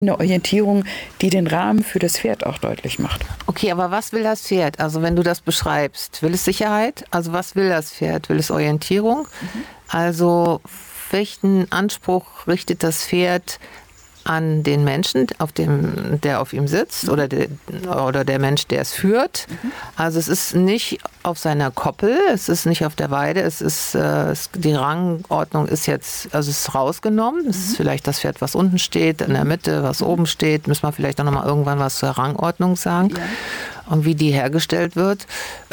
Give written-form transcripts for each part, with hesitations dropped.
Eine Orientierung, die den Rahmen für das Pferd auch deutlich macht. Okay, aber was will das Pferd? Also wenn du das beschreibst, will es Sicherheit? Also was will das Pferd? Will es Orientierung? Also welchen Anspruch richtet das Pferd an den Menschen, der auf ihm sitzt oder der Mensch, der es führt? Also es ist nicht auf seiner Koppel, es ist nicht auf der Weide, die Rangordnung ist jetzt, also es ist rausgenommen. Es ist vielleicht das Pferd, was unten steht, in der Mitte, was oben steht. Müssen wir vielleicht auch noch mal irgendwann was zur Rangordnung sagen, und wie die hergestellt wird.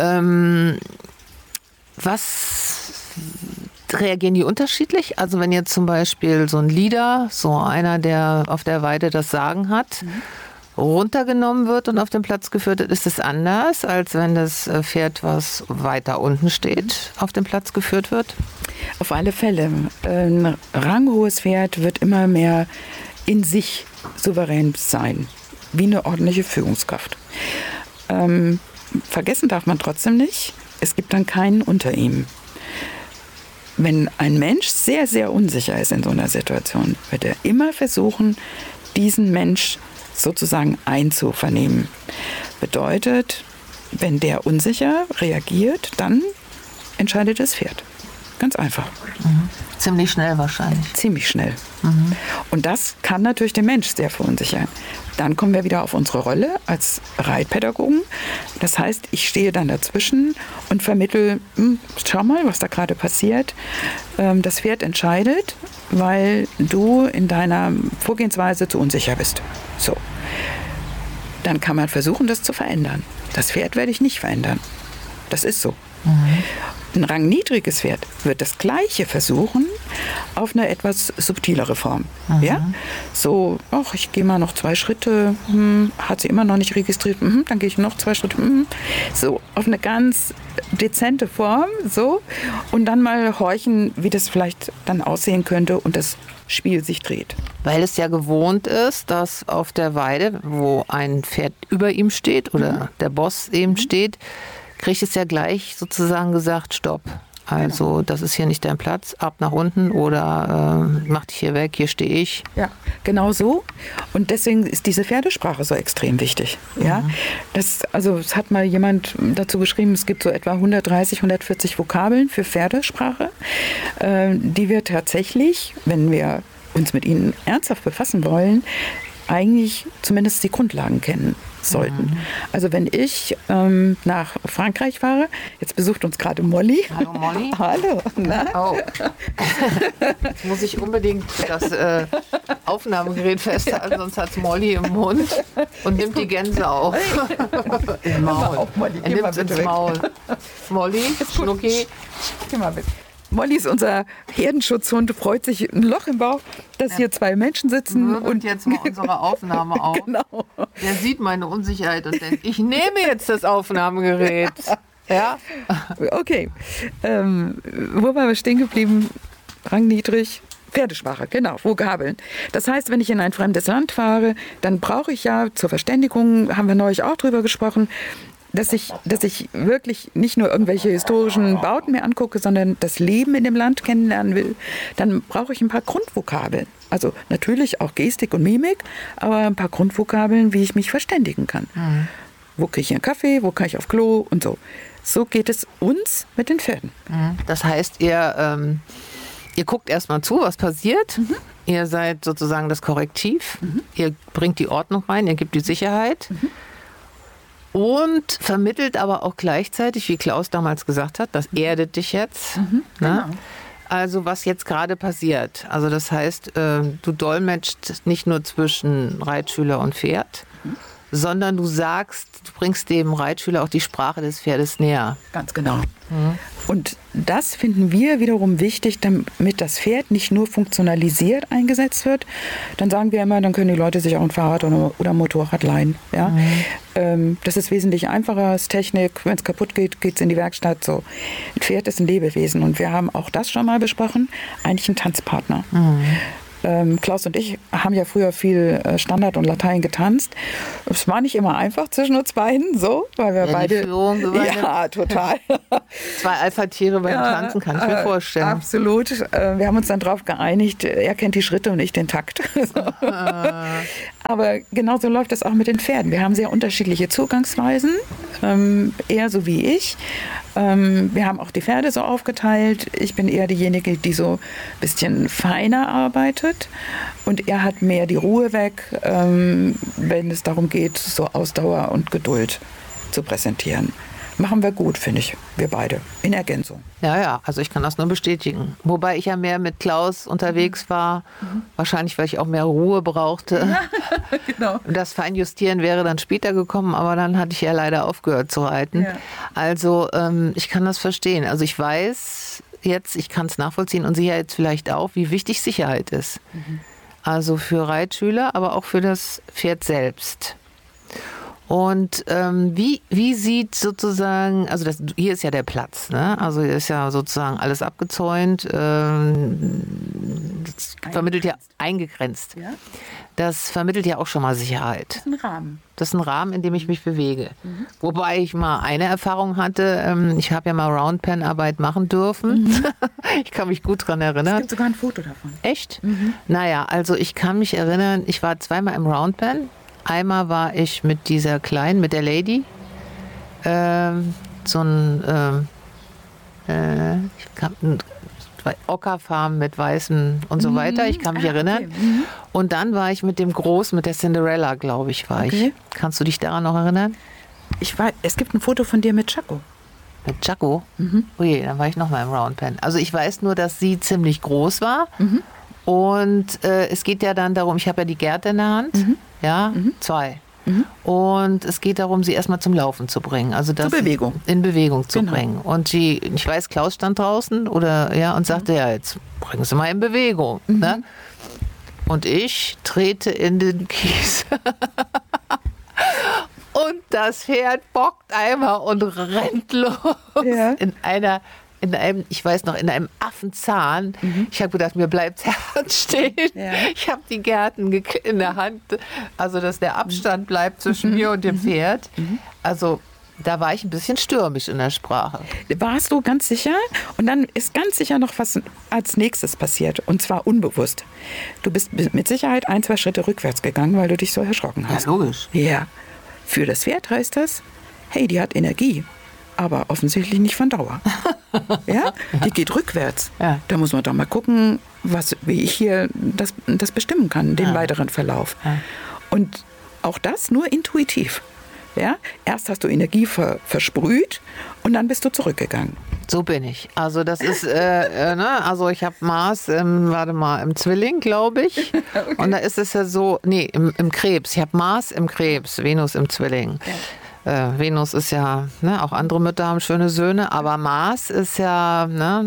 Reagieren die unterschiedlich? Also wenn jetzt zum Beispiel so ein Leader, so einer, der auf der Weide das Sagen hat, runtergenommen wird und auf den Platz geführt wird, ist es anders, als wenn das Pferd, was weiter unten steht, auf den Platz geführt wird? Auf alle Fälle. Ein ranghohes Pferd wird immer mehr in sich souverän sein, wie eine ordentliche Führungskraft. Vergessen darf man trotzdem nicht, es gibt dann keinen unter ihm. Wenn ein Mensch sehr, sehr unsicher ist in so einer Situation, wird er immer versuchen, diesen Mensch sozusagen einzuvernehmen. Bedeutet, wenn der unsicher reagiert, dann entscheidet das Pferd. Ganz einfach. Ziemlich schnell wahrscheinlich. Ziemlich schnell. Und das kann natürlich den Mensch sehr verunsichern. Dann kommen wir wieder auf unsere Rolle als Reitpädagogen. Das heißt, ich stehe dann dazwischen und vermittle, schau mal, was da gerade passiert. Das Pferd entscheidet, weil du in deiner Vorgehensweise zu unsicher bist. So. Dann kann man versuchen, das zu verändern. Das Pferd werde ich nicht verändern. Das ist so. Ein rangniedriges Pferd wird das Gleiche versuchen, auf eine etwas subtilere Form. Ja? So, ich gehe mal noch 2 Schritte, hat sie immer noch nicht registriert, dann gehe ich noch 2 Schritte, so, auf eine ganz dezente Form, so, und dann mal horchen, wie das vielleicht dann aussehen könnte und das Spiel sich dreht. Weil es ja gewohnt ist, dass auf der Weide, wo ein Pferd über ihm steht oder der Boss eben steht, kriegt es ja gleich sozusagen gesagt, stopp. Also das ist hier nicht dein Platz, ab nach unten oder mach dich hier weg, hier stehe ich. Ja, genau so. Und deswegen ist diese Pferdesprache so extrem wichtig. Ja? Es hat mal jemand dazu geschrieben, es gibt so etwa 130, 140 Vokabeln für Pferdesprache, die wir tatsächlich, wenn wir uns mit ihnen ernsthaft befassen wollen, eigentlich zumindest die Grundlagen kennen sollten. Also wenn ich nach Frankreich fahre, jetzt besucht uns gerade Molly. Hallo Molly. Hallo. Na? Oh. Jetzt muss ich unbedingt das Aufnahmegerät festhalten, sonst hat Molly im Mund und nimmt die Gänse auf. Im Maul. Er nimmt es ins Maul. Molly, Schnucki. Geh mal bitte. Molly ist unser Herdenschutzhund, freut sich ein Loch im Bauch, dass hier 2 Menschen sitzen. Und jetzt mal unsere Aufnahme auf. Genau. Der sieht meine Unsicherheit und denkt, ich nehme jetzt das Aufnahmegerät. Ja? Okay. Wo waren wir stehen geblieben? Rangniedrig. Pferdesprache, genau, Vokabeln. Das heißt, wenn ich in ein fremdes Land fahre, dann brauche ich ja zur Verständigung, haben wir neulich auch drüber gesprochen, dass ich wirklich nicht nur irgendwelche historischen Bauten mir angucke, sondern das Leben in dem Land kennenlernen will, dann brauche ich ein paar Grundvokabeln. Also natürlich auch Gestik und Mimik, aber ein paar Grundvokabeln, wie ich mich verständigen kann. Wo kriege ich einen Kaffee, wo kann ich auf Klo und so. So geht es uns mit den Pferden. Das heißt, ihr guckt erstmal zu, was passiert. Ihr seid sozusagen das Korrektiv. Ihr bringt die Ordnung rein, ihr gebt die Sicherheit. Und vermittelt aber auch gleichzeitig, wie Klaus damals gesagt hat, das erdet dich jetzt. Genau. Also was jetzt gerade passiert. Also das heißt, du dolmetscht nicht nur zwischen Reitschüler und Pferd, sondern du bringst dem Reitschüler auch die Sprache des Pferdes näher. Ganz genau. Und das finden wir wiederum wichtig, damit das Pferd nicht nur funktionalisiert eingesetzt wird. Dann sagen wir immer, dann können die Leute sich auch ein Fahrrad oder ein Motorrad leihen. Ja? Das ist wesentlich einfacher, ist Technik. Wenn es kaputt geht, geht es in die Werkstatt. So. Ein Pferd ist ein Lebewesen und wir haben auch das schon mal besprochen, eigentlich ein Tanzpartner. Klaus und ich haben ja früher viel Standard und Latein getanzt. Es war nicht immer einfach zwischen uns beiden, so, weil wir beide. Die Führung ja, total. 2 Alpha-Tiere beim Tanzen, kann ich mir vorstellen. Absolut. Wir haben uns dann darauf geeinigt, er kennt die Schritte und ich den Takt. Aber genauso läuft das auch mit den Pferden. Wir haben sehr unterschiedliche Zugangsweisen, eher so wie ich. Wir haben auch die Pferde so aufgeteilt. Ich bin eher diejenige, die so ein bisschen feiner arbeitet. Und er hat mehr die Ruhe weg, wenn es darum geht, so Ausdauer und Geduld zu präsentieren. Machen wir gut, finde ich, wir beide, in Ergänzung. Ja, also ich kann das nur bestätigen. Wobei ich ja mehr mit Klaus unterwegs war, wahrscheinlich, weil ich auch mehr Ruhe brauchte. Ja, genau. Das Feinjustieren wäre dann später gekommen, aber dann hatte ich ja leider aufgehört zu reiten. Ja. Also ich kann das verstehen. Also ich weiß jetzt, ich kann es nachvollziehen und Sie ja jetzt vielleicht auch, wie wichtig Sicherheit ist. Also für Reitschüler, aber auch für das Pferd selbst. Und wie sieht sozusagen, also hier ist ja der Platz, ne? Also hier ist ja sozusagen alles abgezäunt, das vermittelt ja eingegrenzt. Ja? Das vermittelt ja auch schon mal Sicherheit. Das ist ein Rahmen. Das ist ein Rahmen, in dem ich mich bewege. Wobei ich mal eine Erfahrung hatte, ich habe ja mal Roundpen-Arbeit machen dürfen. Ich kann mich gut dran erinnern. Es gibt sogar ein Foto davon. Echt? Naja, also ich kann mich erinnern, ich war 2-mal im Roundpen. Einmal war ich mit dieser Kleinen, mit der Lady, so ein Ockerfarm mit weißem und so weiter. Ich kann mich erinnern. Okay. Und dann war ich mit dem Großen, mit der Cinderella, glaube ich, war ich. Kannst du dich daran noch erinnern? Ich weiß, es gibt ein Foto von dir mit Chaco. Mit Chaco? Oh je, dann war ich noch mal im Roundpen. Also ich weiß nur, dass sie ziemlich groß war. Und es geht ja dann darum, ich habe ja die Gerte in der Hand, 2. Und es geht darum, sie erstmal zum Laufen zu bringen. Also das in Bewegung zu bringen. Und ich weiß, Klaus stand draußen und sagte, ja, jetzt bringen Sie mal in Bewegung. Ne? Und ich trete in den Kies. Und das Pferd bockt einmal und rennt los in einem, ich weiß noch, in einem Affenzahn. Ich habe gedacht, mir bleibt das Herz stehen. Ja. Ich habe die Gärten in der Hand, also dass der Abstand bleibt zwischen mir und dem Pferd. Also da war ich ein bisschen stürmisch in der Sprache. Warst du ganz sicher? Und dann ist ganz sicher noch was als nächstes passiert. Und zwar unbewusst. Du bist mit Sicherheit 1, 2 Schritte rückwärts gegangen, weil du dich so erschrocken hast. Ja, logisch. Ja. Für das Pferd heißt das, hey, die hat Energie. Aber offensichtlich nicht von Dauer. Ja? Die geht rückwärts. Ja. Da muss man doch mal gucken, wie ich hier das bestimmen kann, den weiteren Verlauf. Ja. Und auch das nur intuitiv. Ja? Erst hast du Energie versprüht und dann bist du zurückgegangen. So bin ich. Also das ist, also ich habe Mars, im Zwilling, glaube ich. Okay. Und da ist es ja so, im Krebs. Ich habe Mars im Krebs, Venus im Zwilling. Ja. Venus ist ja, auch andere Mütter haben schöne Söhne, aber Mars ist ja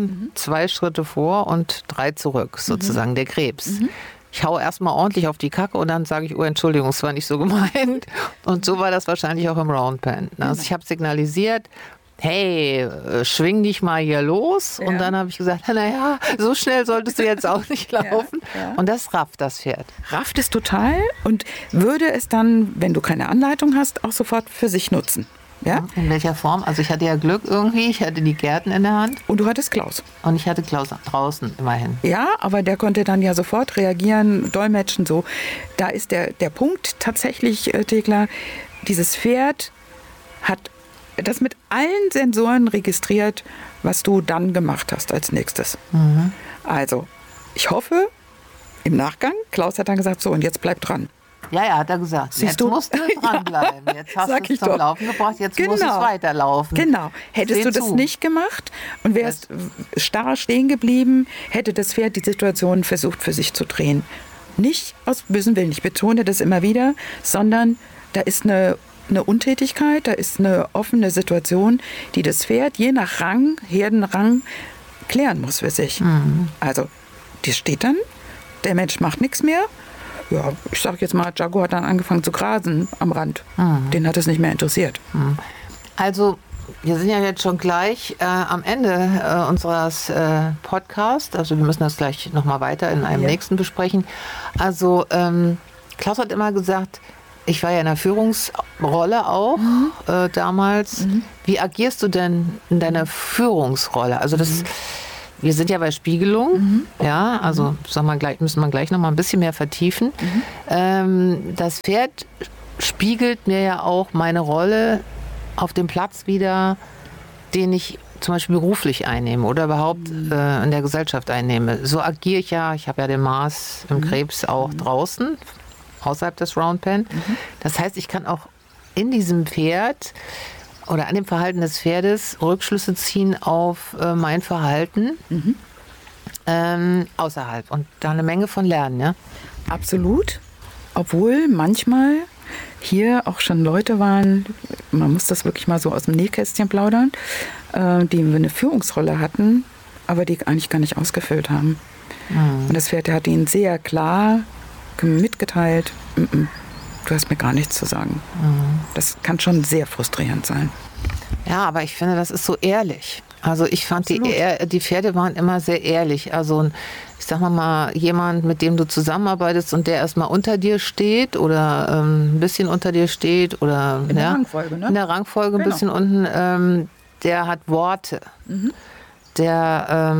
2 Schritte vor und 3 zurück, sozusagen, der Krebs. Ich haue erstmal ordentlich auf die Kacke und dann sage ich, oh Entschuldigung, es war nicht so gemeint. Und so war das wahrscheinlich auch im Roundpen. Also ich habe signalisiert, hey, schwing dich mal hier los. Ja. Und dann habe ich gesagt, naja, so schnell solltest du jetzt auch nicht laufen. Ja. Und das rafft das Pferd. Rafft es total und würde es dann, wenn du keine Anleitung hast, auch sofort für sich nutzen. Ja? In welcher Form? Also ich hatte ja Glück irgendwie, ich hatte die Gärten in der Hand. Und du hattest Klaus. Und ich hatte Klaus draußen, immerhin. Ja, aber der konnte dann ja sofort reagieren, dolmetschen, so. Da ist der Punkt tatsächlich, Thekla, dieses Pferd hat das mit allen Sensoren registriert, was du dann gemacht hast als nächstes. Also, ich hoffe, im Nachgang, Klaus hat dann gesagt, so, und jetzt bleib dran. Ja, hat er gesagt. Siehst du? Musst du dranbleiben. Jetzt hast du es zum Laufen gebracht, jetzt muss es weiterlaufen. Genau. Hättest du das nicht gemacht und wärst starr stehen geblieben, hätte das Pferd die Situation versucht, für sich zu drehen. Nicht aus bösem Willen, ich betone das immer wieder, sondern da ist eine Untätigkeit, da ist eine offene Situation, die das Pferd je nach Rang, Herdenrang, klären muss für sich. Also, die steht dann, der Mensch macht nichts mehr. Ja, ich sag jetzt mal, Jago hat dann angefangen zu grasen am Rand. Den hat es nicht mehr interessiert. Also, wir sind ja jetzt schon gleich am Ende unseres Podcasts. Also wir müssen das gleich nochmal weiter in einem nächsten besprechen. Also Klaus hat immer gesagt, ich war ja in der Führungsrolle auch damals. Wie agierst du denn in deiner Führungsrolle? Also wir sind ja bei Spiegelung, ja, also müssen wir gleich nochmal ein bisschen mehr vertiefen. Das Pferd spiegelt mir ja auch meine Rolle auf dem Platz wieder, den ich zum Beispiel beruflich einnehme oder überhaupt in der Gesellschaft einnehme. So agiere ich ja, ich habe ja den Mars im Krebs auch draußen, außerhalb des Round Pen. Das heißt, ich kann auch in diesem Pferd oder an dem Verhalten des Pferdes Rückschlüsse ziehen auf mein Verhalten außerhalb und da eine Menge von lernen, ja? Absolut. Obwohl manchmal hier auch schon Leute waren, man muss das wirklich mal so aus dem Nähkästchen plaudern, die eine Führungsrolle hatten, aber die eigentlich gar nicht ausgefüllt haben. Und das Pferd hat ihnen sehr klar mitgeteilt, du hast mir gar nichts zu sagen. Das kann schon sehr frustrierend sein. Ja, aber ich finde, das ist so ehrlich. Also ich fand, die Pferde waren immer sehr ehrlich. Also ich sag mal, jemand, mit dem du zusammenarbeitest und der erstmal unter dir steht oder ein bisschen unter dir steht oder in der Rangfolge, ne? In der Rangfolge ein bisschen unten, der hat Worte. Der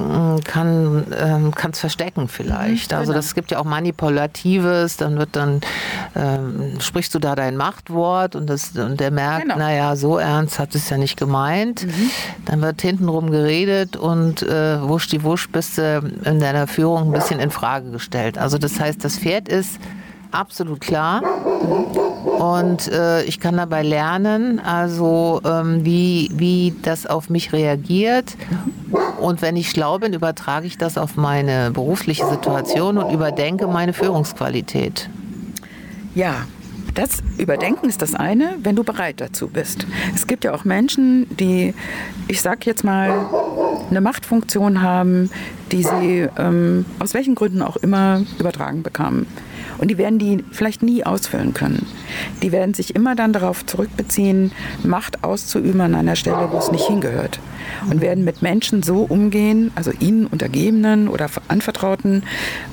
kann es verstecken vielleicht. Also das gibt ja auch Manipulatives, dann sprichst du da dein Machtwort und der merkt, naja, so ernst hat es ja nicht gemeint. Dann wird hintenrum geredet und wusch bist du in deiner Führung ein bisschen in Frage gestellt. Also das heißt, das Pferd ist absolut klar und ich kann dabei lernen, also wie das auf mich reagiert und wenn ich schlau bin, übertrage ich das auf meine berufliche Situation und überdenke meine Führungsqualität. Ja, das Überdenken ist das eine, wenn du bereit dazu bist. Es gibt ja auch Menschen, die, ich sag jetzt mal, eine Machtfunktion haben, die sie aus welchen Gründen auch immer übertragen bekamen. Und die werden die vielleicht nie ausfüllen können. Die werden sich immer dann darauf zurückbeziehen, Macht auszuüben an einer Stelle, wo es nicht hingehört. Und werden mit Menschen so umgehen, also ihnen Untergebenen oder Anvertrauten,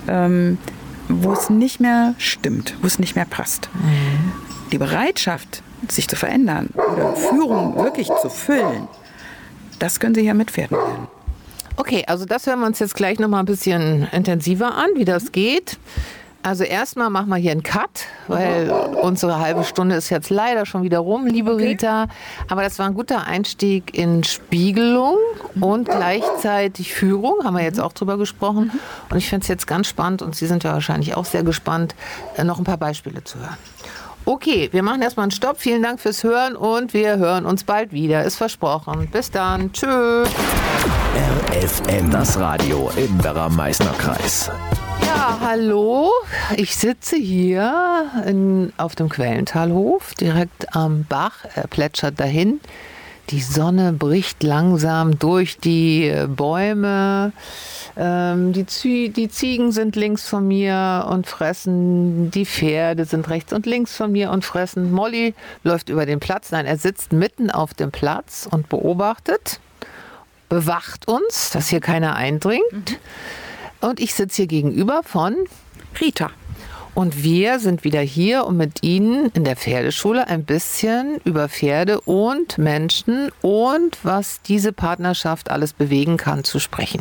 wo es nicht mehr stimmt, wo es nicht mehr passt. Die Bereitschaft, sich zu verändern oder Führung wirklich zu füllen, das können Sie ja mit Pferden lernen. Okay, also das hören wir uns jetzt gleich noch mal ein bisschen intensiver an, wie das geht. Also erstmal machen wir hier einen Cut, weil unsere halbe Stunde ist jetzt leider schon wieder rum, liebe Rita. Aber das war ein guter Einstieg in Spiegelung und gleichzeitig Führung, haben wir jetzt auch drüber gesprochen. Und ich finde es jetzt ganz spannend, und Sie sind ja wahrscheinlich auch sehr gespannt, noch ein paar Beispiele zu hören. Okay, wir machen erstmal einen Stopp. Vielen Dank fürs Hören und wir hören uns bald wieder. Ist versprochen. Bis dann. Tschüss. RFM, das Radio im Werra-Meißner-Kreis. Ja, hallo. Ich sitze hier auf dem Quellentalhof, direkt am Bach. Er plätschert dahin. Die Sonne bricht langsam durch die Bäume. Die Ziegen sind links von mir und fressen. Die Pferde sind rechts und links von mir und fressen. Molly läuft über den Platz. Nein, er sitzt mitten auf dem Platz und beobachtet, bewacht uns, dass hier keiner eindringt. Und ich sitze hier gegenüber von Rita. Und wir sind wieder hier, um mit Ihnen in der Pferdeschule ein bisschen über Pferde und Menschen und was diese Partnerschaft alles bewegen kann, zu sprechen.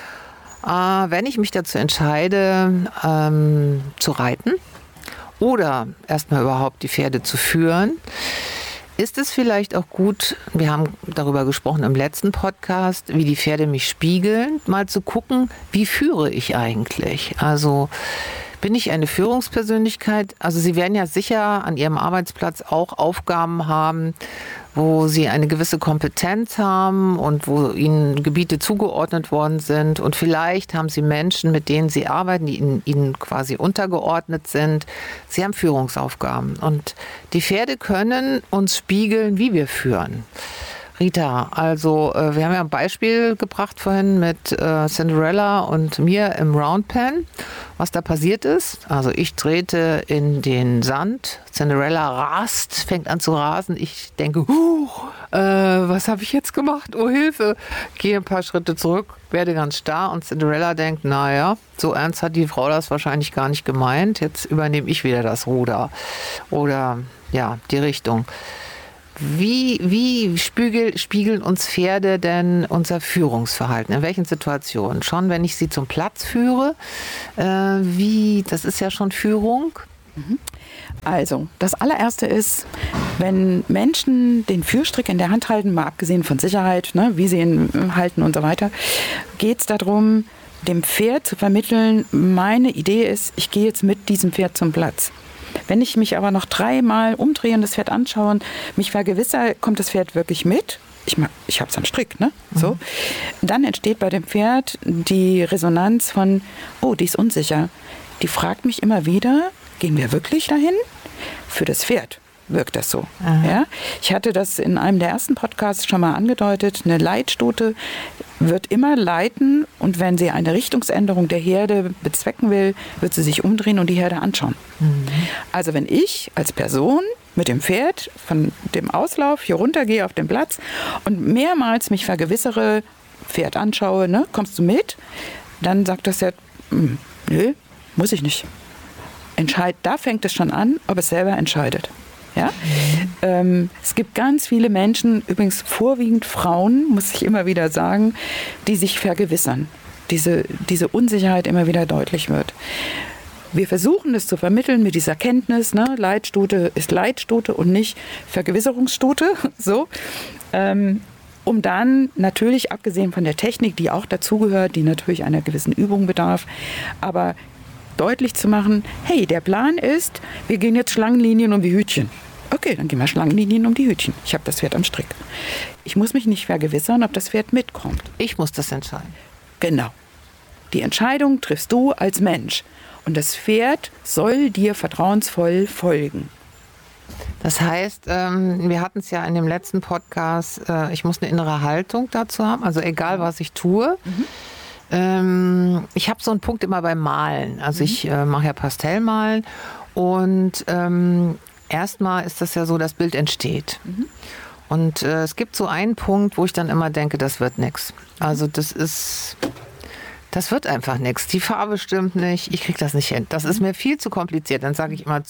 Wenn ich mich dazu entscheide, zu reiten oder erstmal überhaupt die Pferde zu führen, ist es vielleicht auch gut, wir haben darüber gesprochen im letzten Podcast, wie die Pferde mich spiegeln, mal zu gucken, wie führe ich eigentlich? Also bin ich eine Führungspersönlichkeit? Also Sie werden ja sicher an Ihrem Arbeitsplatz auch Aufgaben haben, wo Sie eine gewisse Kompetenz haben und wo Ihnen Gebiete zugeordnet worden sind. Und vielleicht haben Sie Menschen, mit denen Sie arbeiten, die Ihnen quasi untergeordnet sind. Sie haben Führungsaufgaben. Und die Pferde können uns spiegeln, wie wir führen. Rita, also wir haben ja ein Beispiel gebracht vorhin mit Cinderella und mir im Roundpen, was da passiert ist. Also ich trete in den Sand, Cinderella rast, fängt an zu rasen. Ich denke, was habe ich jetzt gemacht? Oh Hilfe! Gehe ein paar Schritte zurück, werde ganz starr und Cinderella denkt, naja, so ernst hat die Frau das wahrscheinlich gar nicht gemeint. Jetzt übernehme ich wieder das Ruder oder ja, die Richtung. Wie spiegeln uns Pferde denn unser Führungsverhalten? In welchen Situationen? Schon, wenn ich sie zum Platz führe? Das ist ja schon Führung. Also, das allererste ist, wenn Menschen den Führstrick in der Hand halten, mal abgesehen von Sicherheit, ne, wie sie ihn halten und so weiter, geht es darum, dem Pferd zu vermitteln, meine Idee ist, ich gehe jetzt mit diesem Pferd zum Platz. Wenn ich mich aber noch 3-mal umdrehe und das Pferd anschaue und mich vergewissere, kommt das Pferd wirklich mit? Ich habe es am Strick, ne? So. Dann entsteht bei dem Pferd die Resonanz von, oh, die ist unsicher. Die fragt mich immer wieder, gehen wir wirklich dahin? Für das Pferd wirkt das so. Ja? Ich hatte das in einem der ersten Podcasts schon mal angedeutet. Eine Leitstute wird immer leiten und wenn sie eine Richtungsänderung der Herde bezwecken will, wird sie sich umdrehen und die Herde anschauen. Also wenn ich als Person mit dem Pferd von dem Auslauf hier runtergehe auf den Platz und mehrmals mich vergewissere, Pferd anschaue, ne, kommst du mit? Dann sagt das Pferd, nö, muss ich nicht. Da fängt es schon an, ob es selber entscheidet. Ja? Es gibt ganz viele Menschen, übrigens vorwiegend Frauen, muss ich immer wieder sagen, die sich vergewissern. Diese Unsicherheit immer wieder deutlich wird. Wir versuchen es zu vermitteln mit dieser Kenntnis, ne? Leitstute ist Leitstute und nicht Vergewisserungsstute. So. Um dann natürlich, abgesehen von der Technik, die auch dazugehört, die natürlich einer gewissen Übung bedarf, aber deutlich zu machen, hey, der Plan ist, wir gehen jetzt Schlangenlinien um die Hütchen. Okay, dann gehen wir Schlangenlinien um die Hütchen. Ich habe das Pferd am Strick. Ich muss mich nicht vergewissern, ob das Pferd mitkommt. Ich muss das entscheiden. Genau. Die Entscheidung triffst du als Mensch. Und das Pferd soll dir vertrauensvoll folgen. Das heißt, wir hatten es ja in dem letzten Podcast, ich muss eine innere Haltung dazu haben, also egal, was ich tue. Ich habe so einen Punkt immer beim Malen. Also ich mache ja Pastellmalen und erstmal ist das ja so, das Bild entsteht. Und es gibt so einen Punkt, wo ich dann immer denke, das wird nichts. Also das wird einfach nichts. Die Farbe stimmt nicht, ich kriege das nicht hin. Das ist mir viel zu kompliziert. Dann sage ich immer,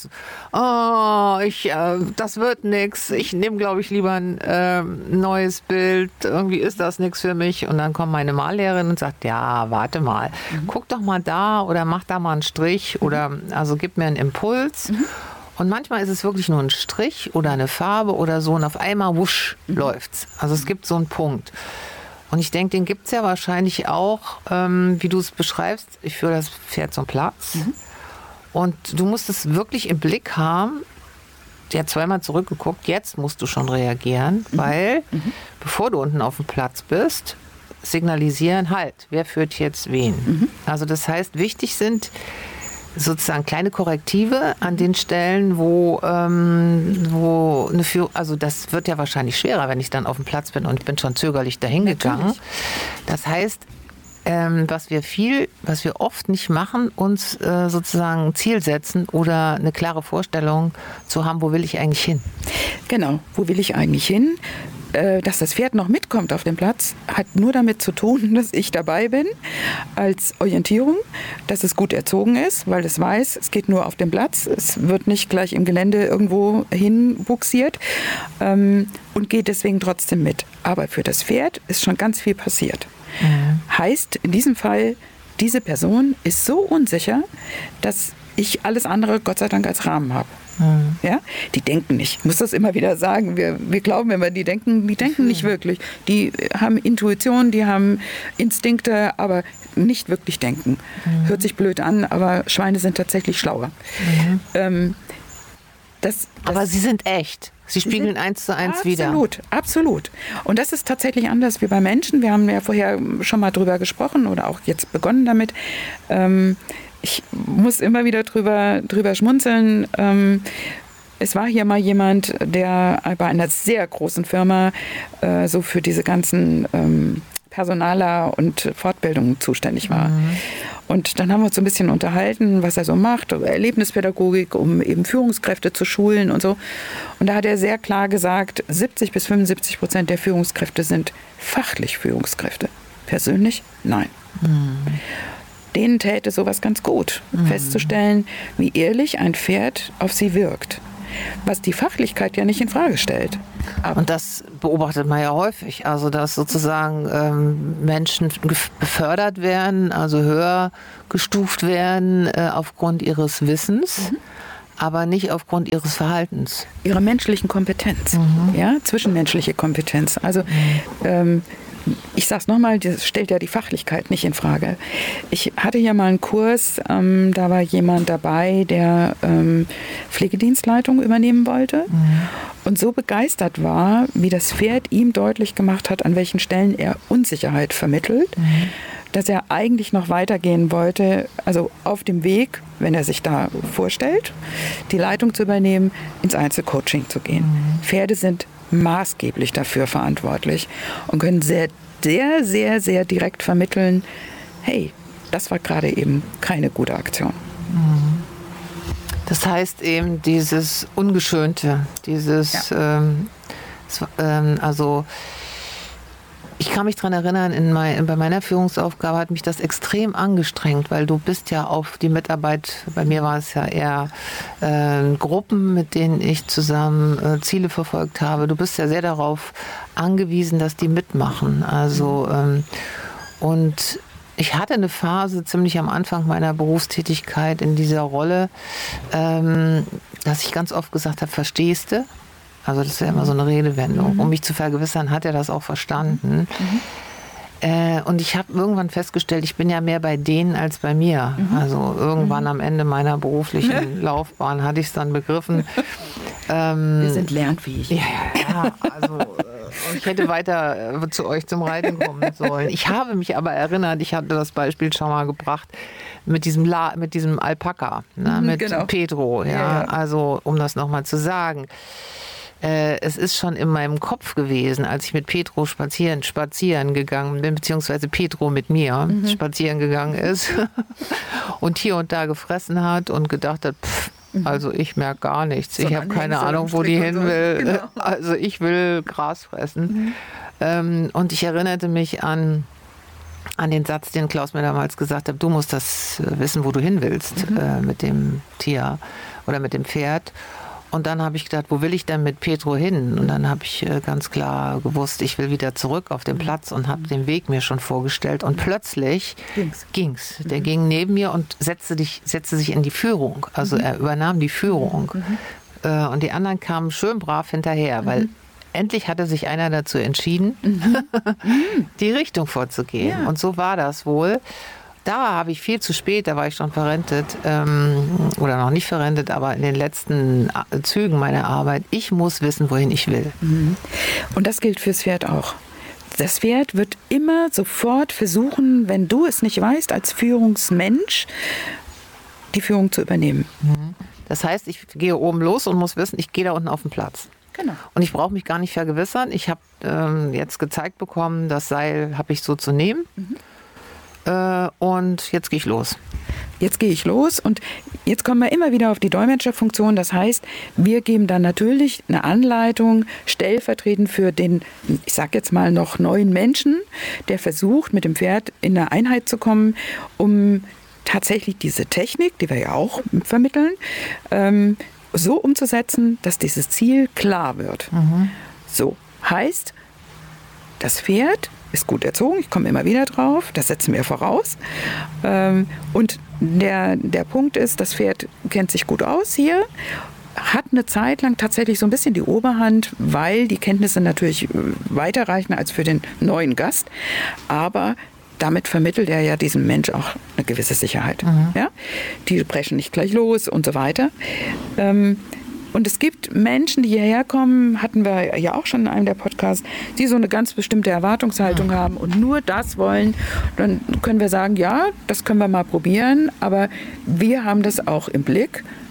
das wird nichts. Ich nehme, glaube ich, lieber ein neues Bild. Irgendwie ist das nichts für mich. Und dann kommt meine Mallehrerin und sagt, ja, warte mal. Guck doch mal da oder mach da mal einen Strich oder also gib mir einen Impuls. Und manchmal ist es wirklich nur ein Strich oder eine Farbe oder so und auf einmal wusch läuft's. Also es gibt so einen Punkt. Und ich denke, den gibt es ja wahrscheinlich auch, wie du es beschreibst. Ich führe das Pferd zum Platz. Und du musst es wirklich im Blick haben. Der hat zweimal zurückgeguckt. Jetzt musst du schon reagieren, weil bevor du unten auf dem Platz bist, signalisieren, halt, wer führt jetzt wen. Also das heißt, wichtig sind sozusagen kleine Korrektive an den Stellen, wo eine Führung, also das wird ja wahrscheinlich schwerer, wenn ich dann auf dem Platz bin und ich bin schon zögerlich dahin gegangen. Das heißt, was wir oft nicht machen, uns sozusagen ein Ziel setzen oder eine klare Vorstellung zu haben, wo will ich eigentlich hin? Genau, wo will ich eigentlich hin? Dass das Pferd noch mitkommt auf dem Platz, hat nur damit zu tun, dass ich dabei bin als Orientierung, dass es gut erzogen ist, weil es weiß, es geht nur auf dem Platz, es wird nicht gleich im Gelände irgendwo hinbuxiert und geht deswegen trotzdem mit. Aber für das Pferd ist schon ganz viel passiert. Heißt in diesem Fall, diese Person ist so unsicher, dass ich alles andere Gott sei Dank als Rahmen habe. Ja? Die denken nicht. Ich muss das immer wieder sagen. Wir glauben immer, die denken nicht wirklich. Die haben Intuition, die haben Instinkte, aber nicht wirklich denken. Hört sich blöd an, aber Schweine sind tatsächlich schlauer. Aber sie sind echt. Sie spiegeln 1:1 wieder. Absolut. Und das ist tatsächlich anders wie bei Menschen. Wir haben ja vorher schon mal drüber gesprochen oder auch jetzt begonnen damit. Ich muss immer wieder drüber schmunzeln. Es war hier mal jemand, der bei einer sehr großen Firma so für diese ganzen Personaler und Fortbildungen zuständig war. Und dann haben wir uns so ein bisschen unterhalten, was er so macht, Erlebnispädagogik, um eben Führungskräfte zu schulen und so. Und da hat er sehr klar gesagt, 70-75% der Führungskräfte sind fachlich Führungskräfte. Persönlich? Nein. Denen täte sowas ganz gut, festzustellen, wie ehrlich ein Pferd auf sie wirkt. Was die Fachlichkeit ja nicht in Frage stellt. Und das beobachtet man ja häufig, also dass sozusagen Menschen befördert werden, also höher gestuft werden aufgrund ihres Wissens, aber nicht aufgrund ihres Verhaltens. Ihrer menschlichen Kompetenz, ja, zwischenmenschliche Kompetenz. Also ich sage es nochmal, das stellt ja die Fachlichkeit nicht in Frage. Ich hatte hier mal einen Kurs, da war jemand dabei, der Pflegedienstleitung übernehmen wollte und so begeistert war, wie das Pferd ihm deutlich gemacht hat, an welchen Stellen er Unsicherheit vermittelt, dass er eigentlich noch weitergehen wollte, also auf dem Weg, wenn er sich da vorstellt, die Leitung zu übernehmen, ins Einzelcoaching zu gehen. Pferde sind maßgeblich dafür verantwortlich und können sehr, sehr, sehr, sehr direkt vermitteln, hey, das war gerade eben keine gute Aktion. Das heißt eben dieses Ungeschönte, dieses, also ich kann mich daran erinnern, bei meiner Führungsaufgabe hat mich das extrem angestrengt, weil du bist ja auf die Mitarbeit, bei mir war es ja eher Gruppen, mit denen ich zusammen Ziele verfolgt habe. Du bist ja sehr darauf angewiesen, dass die mitmachen. Also und ich hatte eine Phase ziemlich am Anfang meiner Berufstätigkeit in dieser Rolle, dass ich ganz oft gesagt habe, verstehst du? Also das ist ja immer so eine Redewendung. Um mich zu vergewissern, hat er das auch verstanden. Und ich habe irgendwann festgestellt, ich bin ja mehr bei denen als bei mir. Also irgendwann am Ende meiner beruflichen Laufbahn hatte ich es dann begriffen. Wir sind lernfähig. Ja, also ich hätte weiter zu euch zum Reiten kommen sollen. Ich habe mich aber erinnert, ich hatte das Beispiel schon mal gebracht, mit diesem Alpaka, mit Pedro. Ja. Also um das nochmal zu sagen. Es ist schon in meinem Kopf gewesen, als ich mit Pedro spazieren gegangen bin, beziehungsweise Pedro mit mir spazieren gegangen ist und hier und da gefressen hat und gedacht hat, also ich merke gar nichts. Ich habe keine Ahnung, wo die hin will. Genau. Also ich will Gras fressen. Und ich erinnerte mich an den Satz, den Klaus mir damals gesagt hat, du musst das wissen, wo du hin willst mit dem Tier oder mit dem Pferd. Und dann habe ich gedacht, wo will ich denn mit Pedro hin? Und dann habe ich ganz klar gewusst, ich will wieder zurück auf den Platz und habe den Weg mir schon vorgestellt. Und plötzlich ging's. Der ging neben mir und setzte sich in die Führung. Also er übernahm die Führung. Und die anderen kamen schön brav hinterher, weil endlich hatte sich einer dazu entschieden, die Richtung vorzugehen. Ja. Und so war das wohl. Da habe ich viel zu spät, da war ich schon verrentet, oder noch nicht verrentet, aber in den letzten Zügen meiner Arbeit. Ich muss wissen, wohin ich will. Und das gilt fürs Pferd auch. Das Pferd wird immer sofort versuchen, wenn du es nicht weißt, als Führungsmensch die Führung zu übernehmen. Das heißt, ich gehe oben los und muss wissen, ich gehe da unten auf den Platz. Genau. Und ich brauche mich gar nicht vergewissern. Ich habe jetzt gezeigt bekommen, das Seil habe ich so zu nehmen. Und jetzt gehe ich los. Jetzt gehe ich los und jetzt kommen wir immer wieder auf die Dolmetscherfunktion. Das heißt, wir geben dann natürlich eine Anleitung stellvertretend für den, ich sag jetzt mal noch neuen Menschen, der versucht, mit dem Pferd in eine Einheit zu kommen, um tatsächlich diese Technik, die wir ja auch vermitteln, so umzusetzen, dass dieses Ziel klar wird. So, heißt, das Pferd ist gut erzogen, ich komme immer wieder drauf, das setzen wir voraus. Und der Punkt ist, das Pferd kennt sich gut aus hier, hat eine Zeit lang tatsächlich so ein bisschen die Oberhand, weil die Kenntnisse natürlich weiterreichen als für den neuen Gast. Aber damit vermittelt er ja diesem Mensch auch eine gewisse Sicherheit. Ja? Die brechen nicht gleich los und so weiter. Und es gibt Menschen, die hierher kommen, hatten wir ja auch schon in einem der Podcasts, die so eine ganz bestimmte Erwartungshaltung haben und nur das wollen. Dann können wir sagen, ja, das können wir mal probieren, aber wir haben das auch im Blick.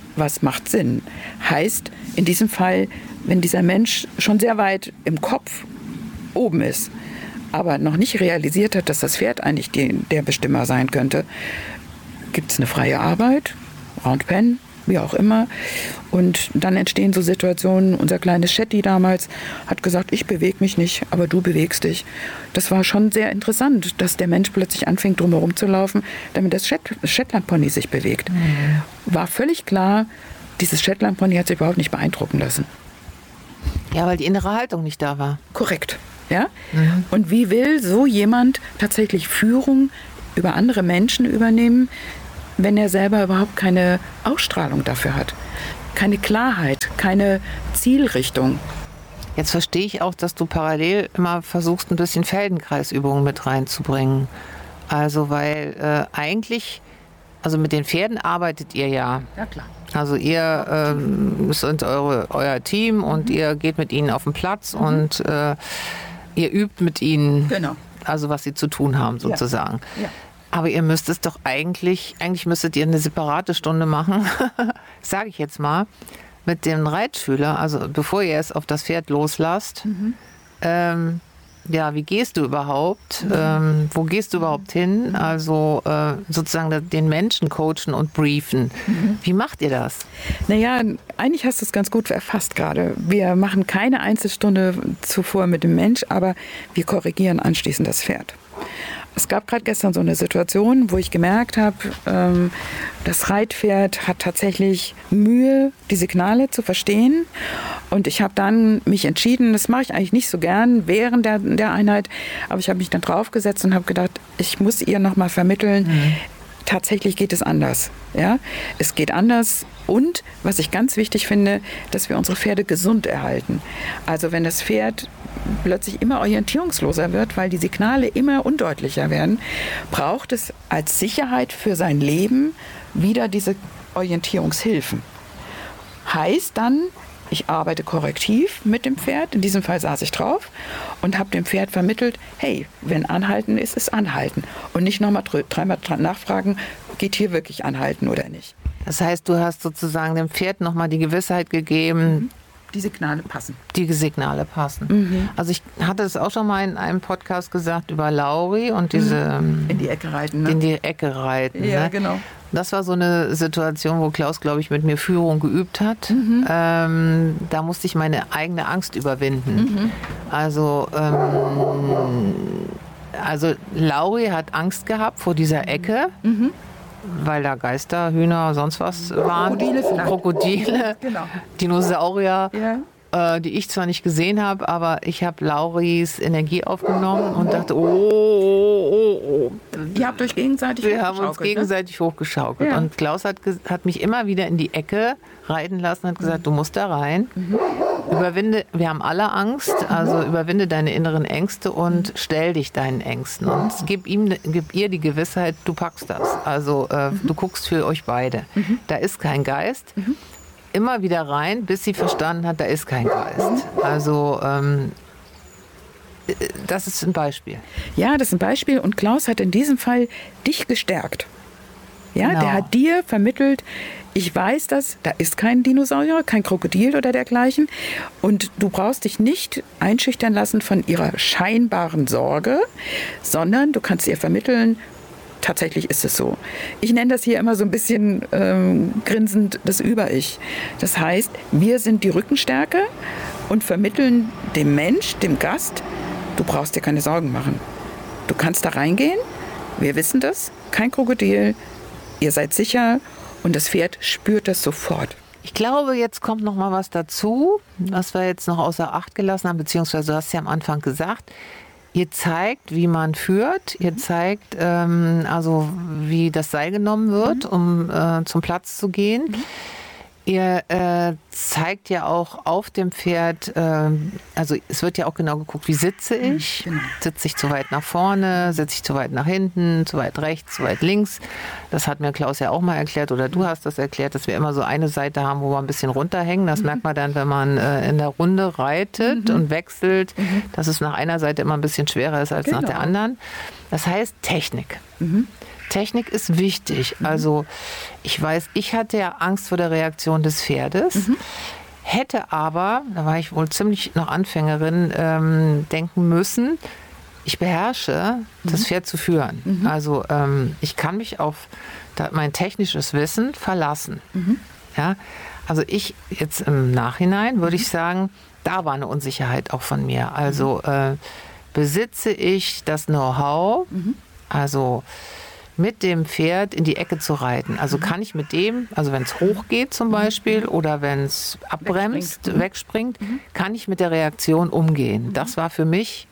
was macht Sinn. Heißt, in diesem Fall, wenn dieser Mensch schon sehr weit im Kopf oben ist, aber noch nicht realisiert hat, dass das Pferd eigentlich der Bestimmer sein könnte, gibt es eine freie Arbeit, Round Pen, wie auch immer. Und dann entstehen so Situationen, unser kleines Shetty damals hat gesagt, ich bewege mich nicht, aber du bewegst dich. Das war schon sehr interessant, dass der Mensch plötzlich anfängt, drumherum zu laufen, damit das Shetland-Pony sich bewegt. War völlig klar, dieses Shetland-Pony hat sich überhaupt nicht beeindrucken lassen. Ja, weil die innere Haltung nicht da war. Korrekt. Ja? Und wie will so jemand tatsächlich Führung über andere Menschen übernehmen, wenn er selber überhaupt keine Ausstrahlung dafür hat? Keine Klarheit, keine Zielrichtung. Jetzt verstehe ich auch, dass du parallel immer versuchst, ein bisschen Feldenkreisübungen mit reinzubringen. Also weil eigentlich, also mit den Pferden arbeitet ihr ja. Ja, klar. Also ihr sind euer Team und ihr geht mit ihnen auf den Platz und ihr übt mit ihnen, Genau. also was sie zu tun haben sozusagen. Ja. Aber ihr müsst es doch eigentlich müsstet ihr eine separate Stunde machen, sage ich jetzt mal, mit dem Reitschüler, also bevor ihr es auf das Pferd loslasst. Ja, wie gehst du überhaupt? Wo gehst du überhaupt hin? Also sozusagen den Menschen coachen und briefen. Wie macht ihr das? Naja, eigentlich hast du es ganz gut erfasst gerade. Wir machen keine Einzelstunde zuvor mit dem Mensch, aber wir korrigieren anschließend das Pferd. Es gab gerade gestern so eine Situation, wo ich gemerkt habe, das Reitpferd hat tatsächlich Mühe, die Signale zu verstehen. Und ich habe dann mich entschieden, das mache ich eigentlich nicht so gern während der Einheit, aber ich habe mich dann draufgesetzt und habe gedacht, ich muss ihr nochmal vermitteln, tatsächlich geht es anders. Ja? Es geht anders. Und was ich ganz wichtig finde, dass wir unsere Pferde gesund erhalten. Also wenn das Pferd plötzlich immer orientierungsloser wird, weil die Signale immer undeutlicher werden, braucht es als Sicherheit für sein Leben wieder diese Orientierungshilfen. Heißt dann, ich arbeite korrektiv mit dem Pferd, in diesem Fall saß ich drauf und habe dem Pferd vermittelt, hey, wenn Anhalten ist, ist Anhalten. Und nicht nochmal dreimal nachfragen, geht hier wirklich Anhalten oder nicht. Das heißt, du hast sozusagen dem Pferd nochmal die Gewissheit gegeben, die Signale passen. Die Signale passen. Also ich hatte es auch schon mal in einem Podcast gesagt über Lauri und diese... In die Ecke reiten, ne? In die Ecke reiten. Ja, ne? genau. Das war so eine Situation, wo Klaus, glaube ich, mit mir Führung geübt hat. Da musste ich meine eigene Angst überwinden. Also Lauri hat Angst gehabt vor dieser Ecke. Weil da Geister, Hühner, sonst was waren. Krokodile, genau. Dinosaurier, Ja. die ich zwar nicht gesehen habe, aber ich habe Lauris Energie aufgenommen und dachte, oh. Ihr habt euch gegenseitig Wir haben uns gegenseitig hochgeschaukelt. Ja. Und Klaus hat mich immer wieder in die Ecke reiten lassen und hat gesagt, du musst da rein. Überwinde, wir haben alle Angst, also überwinde deine inneren Ängste und stell dich deinen Ängsten. Und gib ihr die Gewissheit, du packst das. Also du guckst für euch beide. Da ist kein Geist. Immer wieder rein, bis sie verstanden hat, da ist kein Geist. Also das ist ein Beispiel. Ja, das ist ein Beispiel. Und Klaus hat in diesem Fall dich gestärkt. Ja, Genau. Der hat dir vermittelt, ich weiß das, da ist kein Dinosaurier, kein Krokodil oder dergleichen. Und du brauchst dich nicht einschüchtern lassen von ihrer scheinbaren Sorge, sondern du kannst ihr vermitteln, tatsächlich ist es so. Ich nenne das hier immer so ein bisschen grinsend das Über-Ich. Das heißt, wir sind die Rückenstärke und vermitteln dem Mensch, dem Gast, du brauchst dir keine Sorgen machen. Du kannst da reingehen, wir wissen das, kein Krokodil, ihr seid sicher und das Pferd spürt das sofort. Ich glaube, jetzt kommt noch mal was dazu, was wir jetzt noch außer Acht gelassen haben, beziehungsweise du hast ja am Anfang gesagt, ihr zeigt, wie man führt, ihr zeigt, also wie das Seil genommen wird, um zum Platz zu gehen. Ihr zeigt ja auch auf dem Pferd, also es wird ja auch genau geguckt, wie sitze ich? Genau. Sitze ich zu weit nach vorne? Sitze ich zu weit nach hinten? Zu weit rechts? Zu weit links? Das hat mir Klaus ja auch mal erklärt oder du hast das erklärt, dass wir immer so eine Seite haben, wo wir ein bisschen runterhängen. Das merkt man dann, wenn man in der Runde reitet und wechselt, dass es nach einer Seite immer ein bisschen schwerer ist als nach der anderen. Das heißt Technik. Technik ist wichtig. Also ich weiß, ich hatte ja Angst vor der Reaktion des Pferdes, hätte aber, da war ich wohl ziemlich noch Anfängerin, denken müssen, ich beherrsche, das Pferd zu führen. Also ich kann mich auf mein technisches Wissen verlassen. Ja? Also ich jetzt im Nachhinein würde ich sagen, da war eine Unsicherheit auch von mir. Also besitze ich das Know-how, also mit dem Pferd in die Ecke zu reiten. Also kann ich mit dem, also wenn es hochgeht zum Beispiel oder wenn es abbremst, wegspringt, kann ich mit der Reaktion umgehen. Das war für mich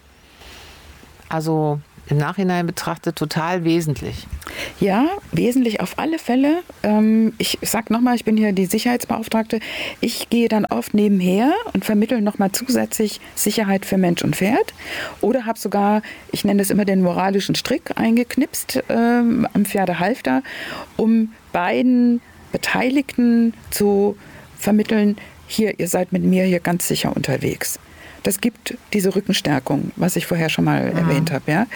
also im Nachhinein betrachtet total wesentlich. Ja, wesentlich auf alle Fälle. Ich sage nochmal, ich bin hier die Sicherheitsbeauftragte. Ich gehe dann oft nebenher und vermittle nochmal zusätzlich Sicherheit für Mensch und Pferd. Oder habe sogar, ich nenne das immer den moralischen Strick eingeknipst am Pferdehalfter, um beiden Beteiligten zu vermitteln, hier, ihr seid mit mir hier ganz sicher unterwegs. Das gibt diese Rückenstärkung, was ich vorher schon mal erwähnt habe. Ja?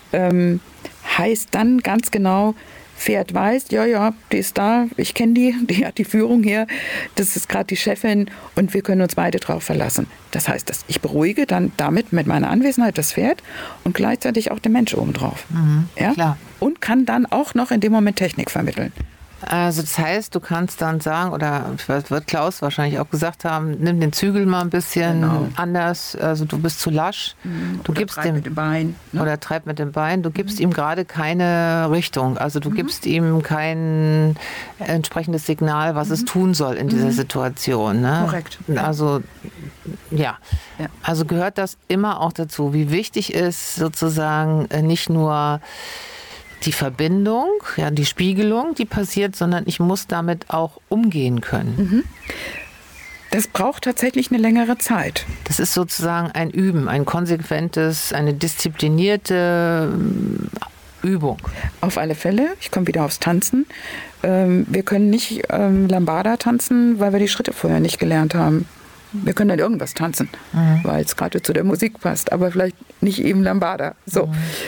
Heißt dann ganz genau, Pferd weiß, ja, die ist da, ich kenne die hat die Führung hier, das ist gerade die Chefin und wir können uns beide drauf verlassen. Das heißt, dass ich beruhige dann damit mit meiner Anwesenheit das Pferd und gleichzeitig auch den Mensch obendrauf. Ja? Klar. Und kann dann auch noch in dem Moment Technik vermitteln. Also das heißt, du kannst dann sagen, oder wird Klaus wahrscheinlich auch gesagt haben, nimm den Zügel mal ein bisschen anders, also du bist zu lasch. Du oder gibst treib mit dem Bein. Ne? Oder treib mit dem Bein. Du gibst ihm gerade keine Richtung. Also du gibst ihm kein entsprechendes Signal, was es tun soll in dieser Situation. Ne? Korrekt. Also ja. Also gehört das immer auch dazu, wie wichtig ist sozusagen nicht nur die Verbindung, ja, die Spiegelung, die passiert, sondern ich muss damit auch umgehen können. Das braucht tatsächlich eine längere Zeit. Das ist sozusagen ein Üben, ein konsequentes, eine disziplinierte Übung. Auf alle Fälle. Ich komme wieder aufs Tanzen. Wir können nicht Lambada tanzen, weil wir die Schritte vorher nicht gelernt haben. Wir können dann irgendwas tanzen, weil es gerade zu der Musik passt, aber vielleicht nicht eben Lambada. So.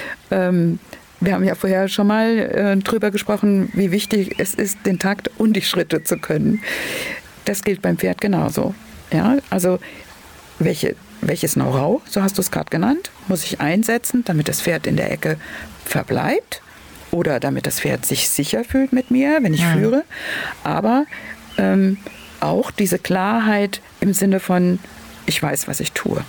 Wir haben ja vorher schon mal drüber gesprochen, wie wichtig es ist, den Takt und die Schritte zu können. Das gilt beim Pferd genauso. Ja, also welches Know-how, so hast du es gerade genannt, muss ich einsetzen, damit das Pferd in der Ecke verbleibt oder damit das Pferd sich sicher fühlt mit mir, wenn ich führe. Aber auch diese Klarheit im Sinne von, ich weiß, was ich tue.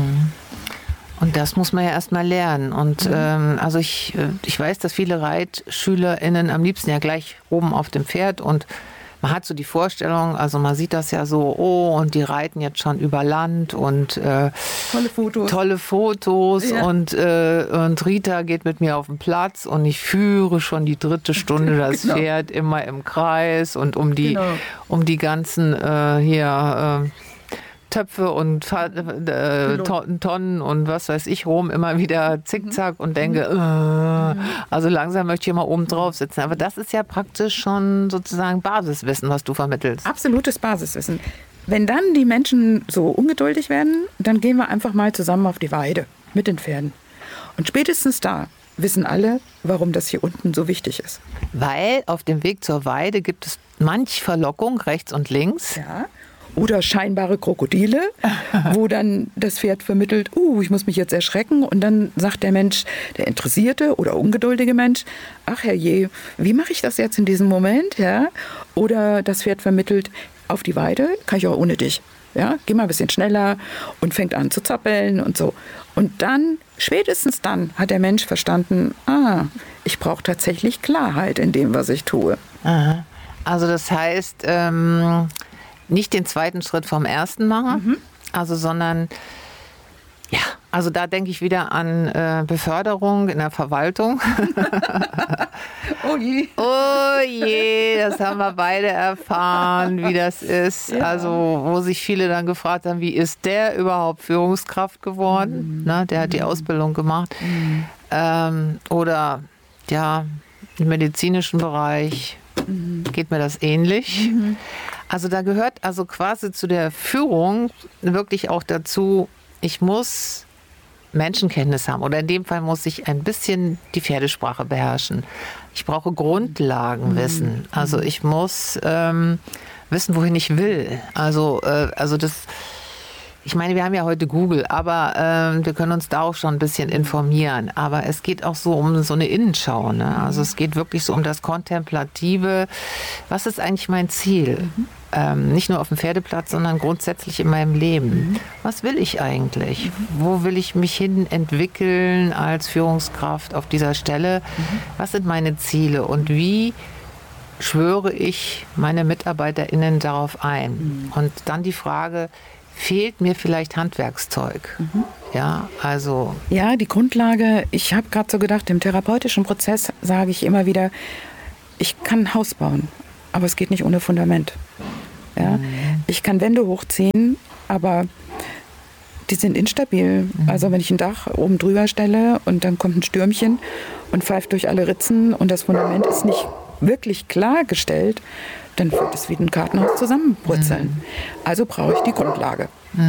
Und das muss man ja erstmal lernen. Und also ich weiß, dass viele ReitschülerInnen am liebsten ja gleich oben auf dem Pferd und man hat so die Vorstellung, also man sieht das ja so, und die reiten jetzt schon über Land und tolle Fotos ja. und Rita geht mit mir auf den Platz und ich führe schon die 3. Stunde das Pferd immer im Kreis und um die ganzen Töpfe und Tonnen und was weiß ich rum immer wieder zickzack und denke, also langsam möchte ich hier mal oben drauf sitzen. Aber das ist ja praktisch schon sozusagen Basiswissen, was du vermittelst. Absolutes Basiswissen. Wenn dann die Menschen so ungeduldig werden, dann gehen wir einfach mal zusammen auf die Weide mit den Pferden. Und spätestens da wissen alle, warum das hier unten so wichtig ist. Weil auf dem Weg zur Weide gibt es manch Verlockung rechts und links. Ja. Oder scheinbare Krokodile, wo dann das Pferd vermittelt, ich muss mich jetzt erschrecken. Und dann sagt der Mensch, der interessierte oder ungeduldige Mensch, ach herrje, wie mache ich das jetzt in diesem Moment? Ja? Oder das Pferd vermittelt, auf die Weide kann ich auch ohne dich. Ja? Geh mal ein bisschen schneller und fängt an zu zappeln und so. Und dann, spätestens dann, hat der Mensch verstanden, ich brauche tatsächlich Klarheit in dem, was ich tue. Aha. Also das heißt, nicht den zweiten Schritt vom ersten machen, also sondern, ja, also da denke ich wieder an Beförderung in der Verwaltung. Oh je. Oh je, das haben wir beide erfahren, wie das ist. Ja. Also wo sich viele dann gefragt haben, wie ist der überhaupt Führungskraft geworden? Na, der hat die Ausbildung gemacht. Oder ja, im medizinischen Bereich geht mir das ähnlich. Also da gehört also quasi zu der Führung wirklich auch dazu, ich muss Menschenkenntnis haben. Oder in dem Fall muss ich ein bisschen die Pferdesprache beherrschen. Ich brauche Grundlagenwissen. Also ich muss wissen, wohin ich will. Also das... Ich meine, wir haben ja heute Google, aber wir können uns da auch schon ein bisschen informieren. Aber es geht auch so um so eine Innenschau. Ne? Also es geht wirklich so um das Kontemplative. Was ist eigentlich mein Ziel? Nicht nur auf dem Pferdeplatz, sondern grundsätzlich in meinem Leben. Was will ich eigentlich? Wo will ich mich hin entwickeln als Führungskraft auf dieser Stelle? Was sind meine Ziele und wie schwöre ich meine MitarbeiterInnen darauf ein? Und dann die Frage, fehlt mir vielleicht Handwerkszeug? Ja, also... Ja, die Grundlage, ich habe gerade so gedacht, im therapeutischen Prozess sage ich immer wieder, ich kann ein Haus bauen, aber es geht nicht ohne Fundament. Ja? Ich kann Wände hochziehen, aber die sind instabil. Also wenn ich ein Dach oben drüber stelle und dann kommt ein Stürmchen und pfeift durch alle Ritzen und das Fundament ist nicht wirklich klargestellt, dann wird es wie ein Kartenhaus zusammenbrutzeln. Also brauche ich die Grundlage.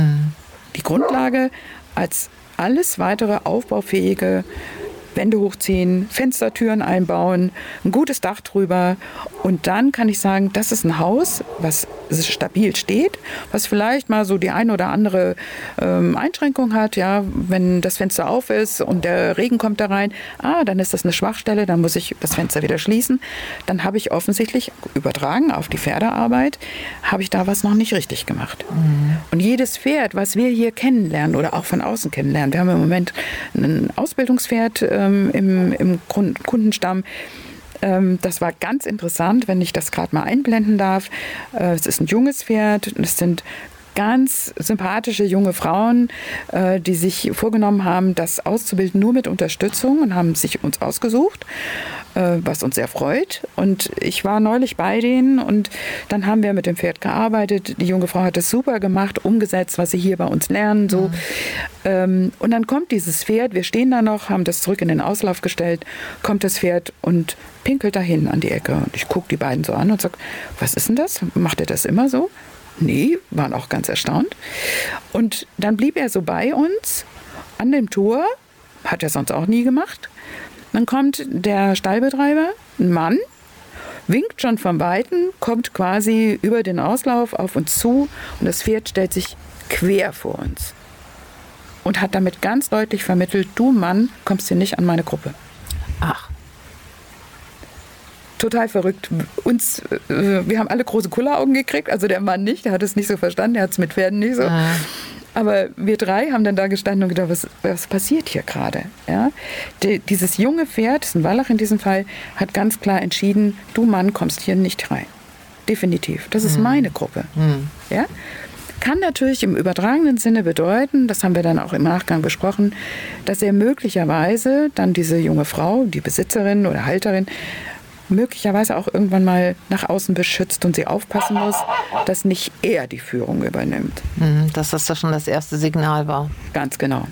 Die Grundlage als alles weitere aufbaufähige Wände hochziehen, Fenstertüren einbauen, ein gutes Dach drüber und dann kann ich sagen, das ist ein Haus, was stabil steht, was vielleicht mal so die ein oder andere Einschränkung hat, ja, wenn das Fenster auf ist und der Regen kommt da rein, dann ist das eine Schwachstelle, dann muss ich das Fenster wieder schließen, dann habe ich offensichtlich übertragen auf die Pferdearbeit, habe ich da was noch nicht richtig gemacht. Und jedes Pferd, was wir hier kennenlernen oder auch von außen kennenlernen, wir haben im Moment ein Ausbildungspferd im Kundenstamm. Das war ganz interessant, wenn ich das gerade mal einblenden darf. Es ist ein junges Pferd. Es sind ganz sympathische junge Frauen, die sich vorgenommen haben, das auszubilden nur mit Unterstützung und haben sich uns ausgesucht, was uns sehr freut. Und ich war neulich bei denen und dann haben wir mit dem Pferd gearbeitet. Die junge Frau hat es super gemacht, umgesetzt, was sie hier bei uns lernen. So. Und dann kommt dieses Pferd, wir stehen da noch, haben das zurück in den Auslauf gestellt, kommt das Pferd und pinkelt dahin an die Ecke. Und ich gucke die beiden so an und sage, was ist denn das? Macht er das immer so? Nee, waren auch ganz erstaunt. Und dann blieb er so bei uns an dem Tor, hat er sonst auch nie gemacht. Dann kommt der Stallbetreiber, ein Mann, winkt schon vom Weiten, kommt quasi über den Auslauf auf uns zu und das Pferd stellt sich quer vor uns und hat damit ganz deutlich vermittelt, du Mann, kommst hier nicht an meine Gruppe. Ach. Total verrückt. Wir haben alle große Kulleraugen gekriegt, also der Mann nicht, der hat es nicht so verstanden, der hat es mit Pferden nicht so. Aber wir drei haben dann da gestanden und gedacht, was passiert hier gerade? Ja? Dieses junge Pferd, das ist ein Wallach in diesem Fall, hat ganz klar entschieden, du Mann kommst hier nicht rein. Definitiv. Das ist meine Gruppe. Ja? Kann natürlich im übertragenen Sinne bedeuten, das haben wir dann auch im Nachgang besprochen, dass er möglicherweise dann diese junge Frau, die Besitzerin oder Halterin, möglicherweise auch irgendwann mal nach außen beschützt und sie aufpassen muss, dass nicht er die Führung übernimmt. Dass das da schon das erste Signal war. Ganz genau.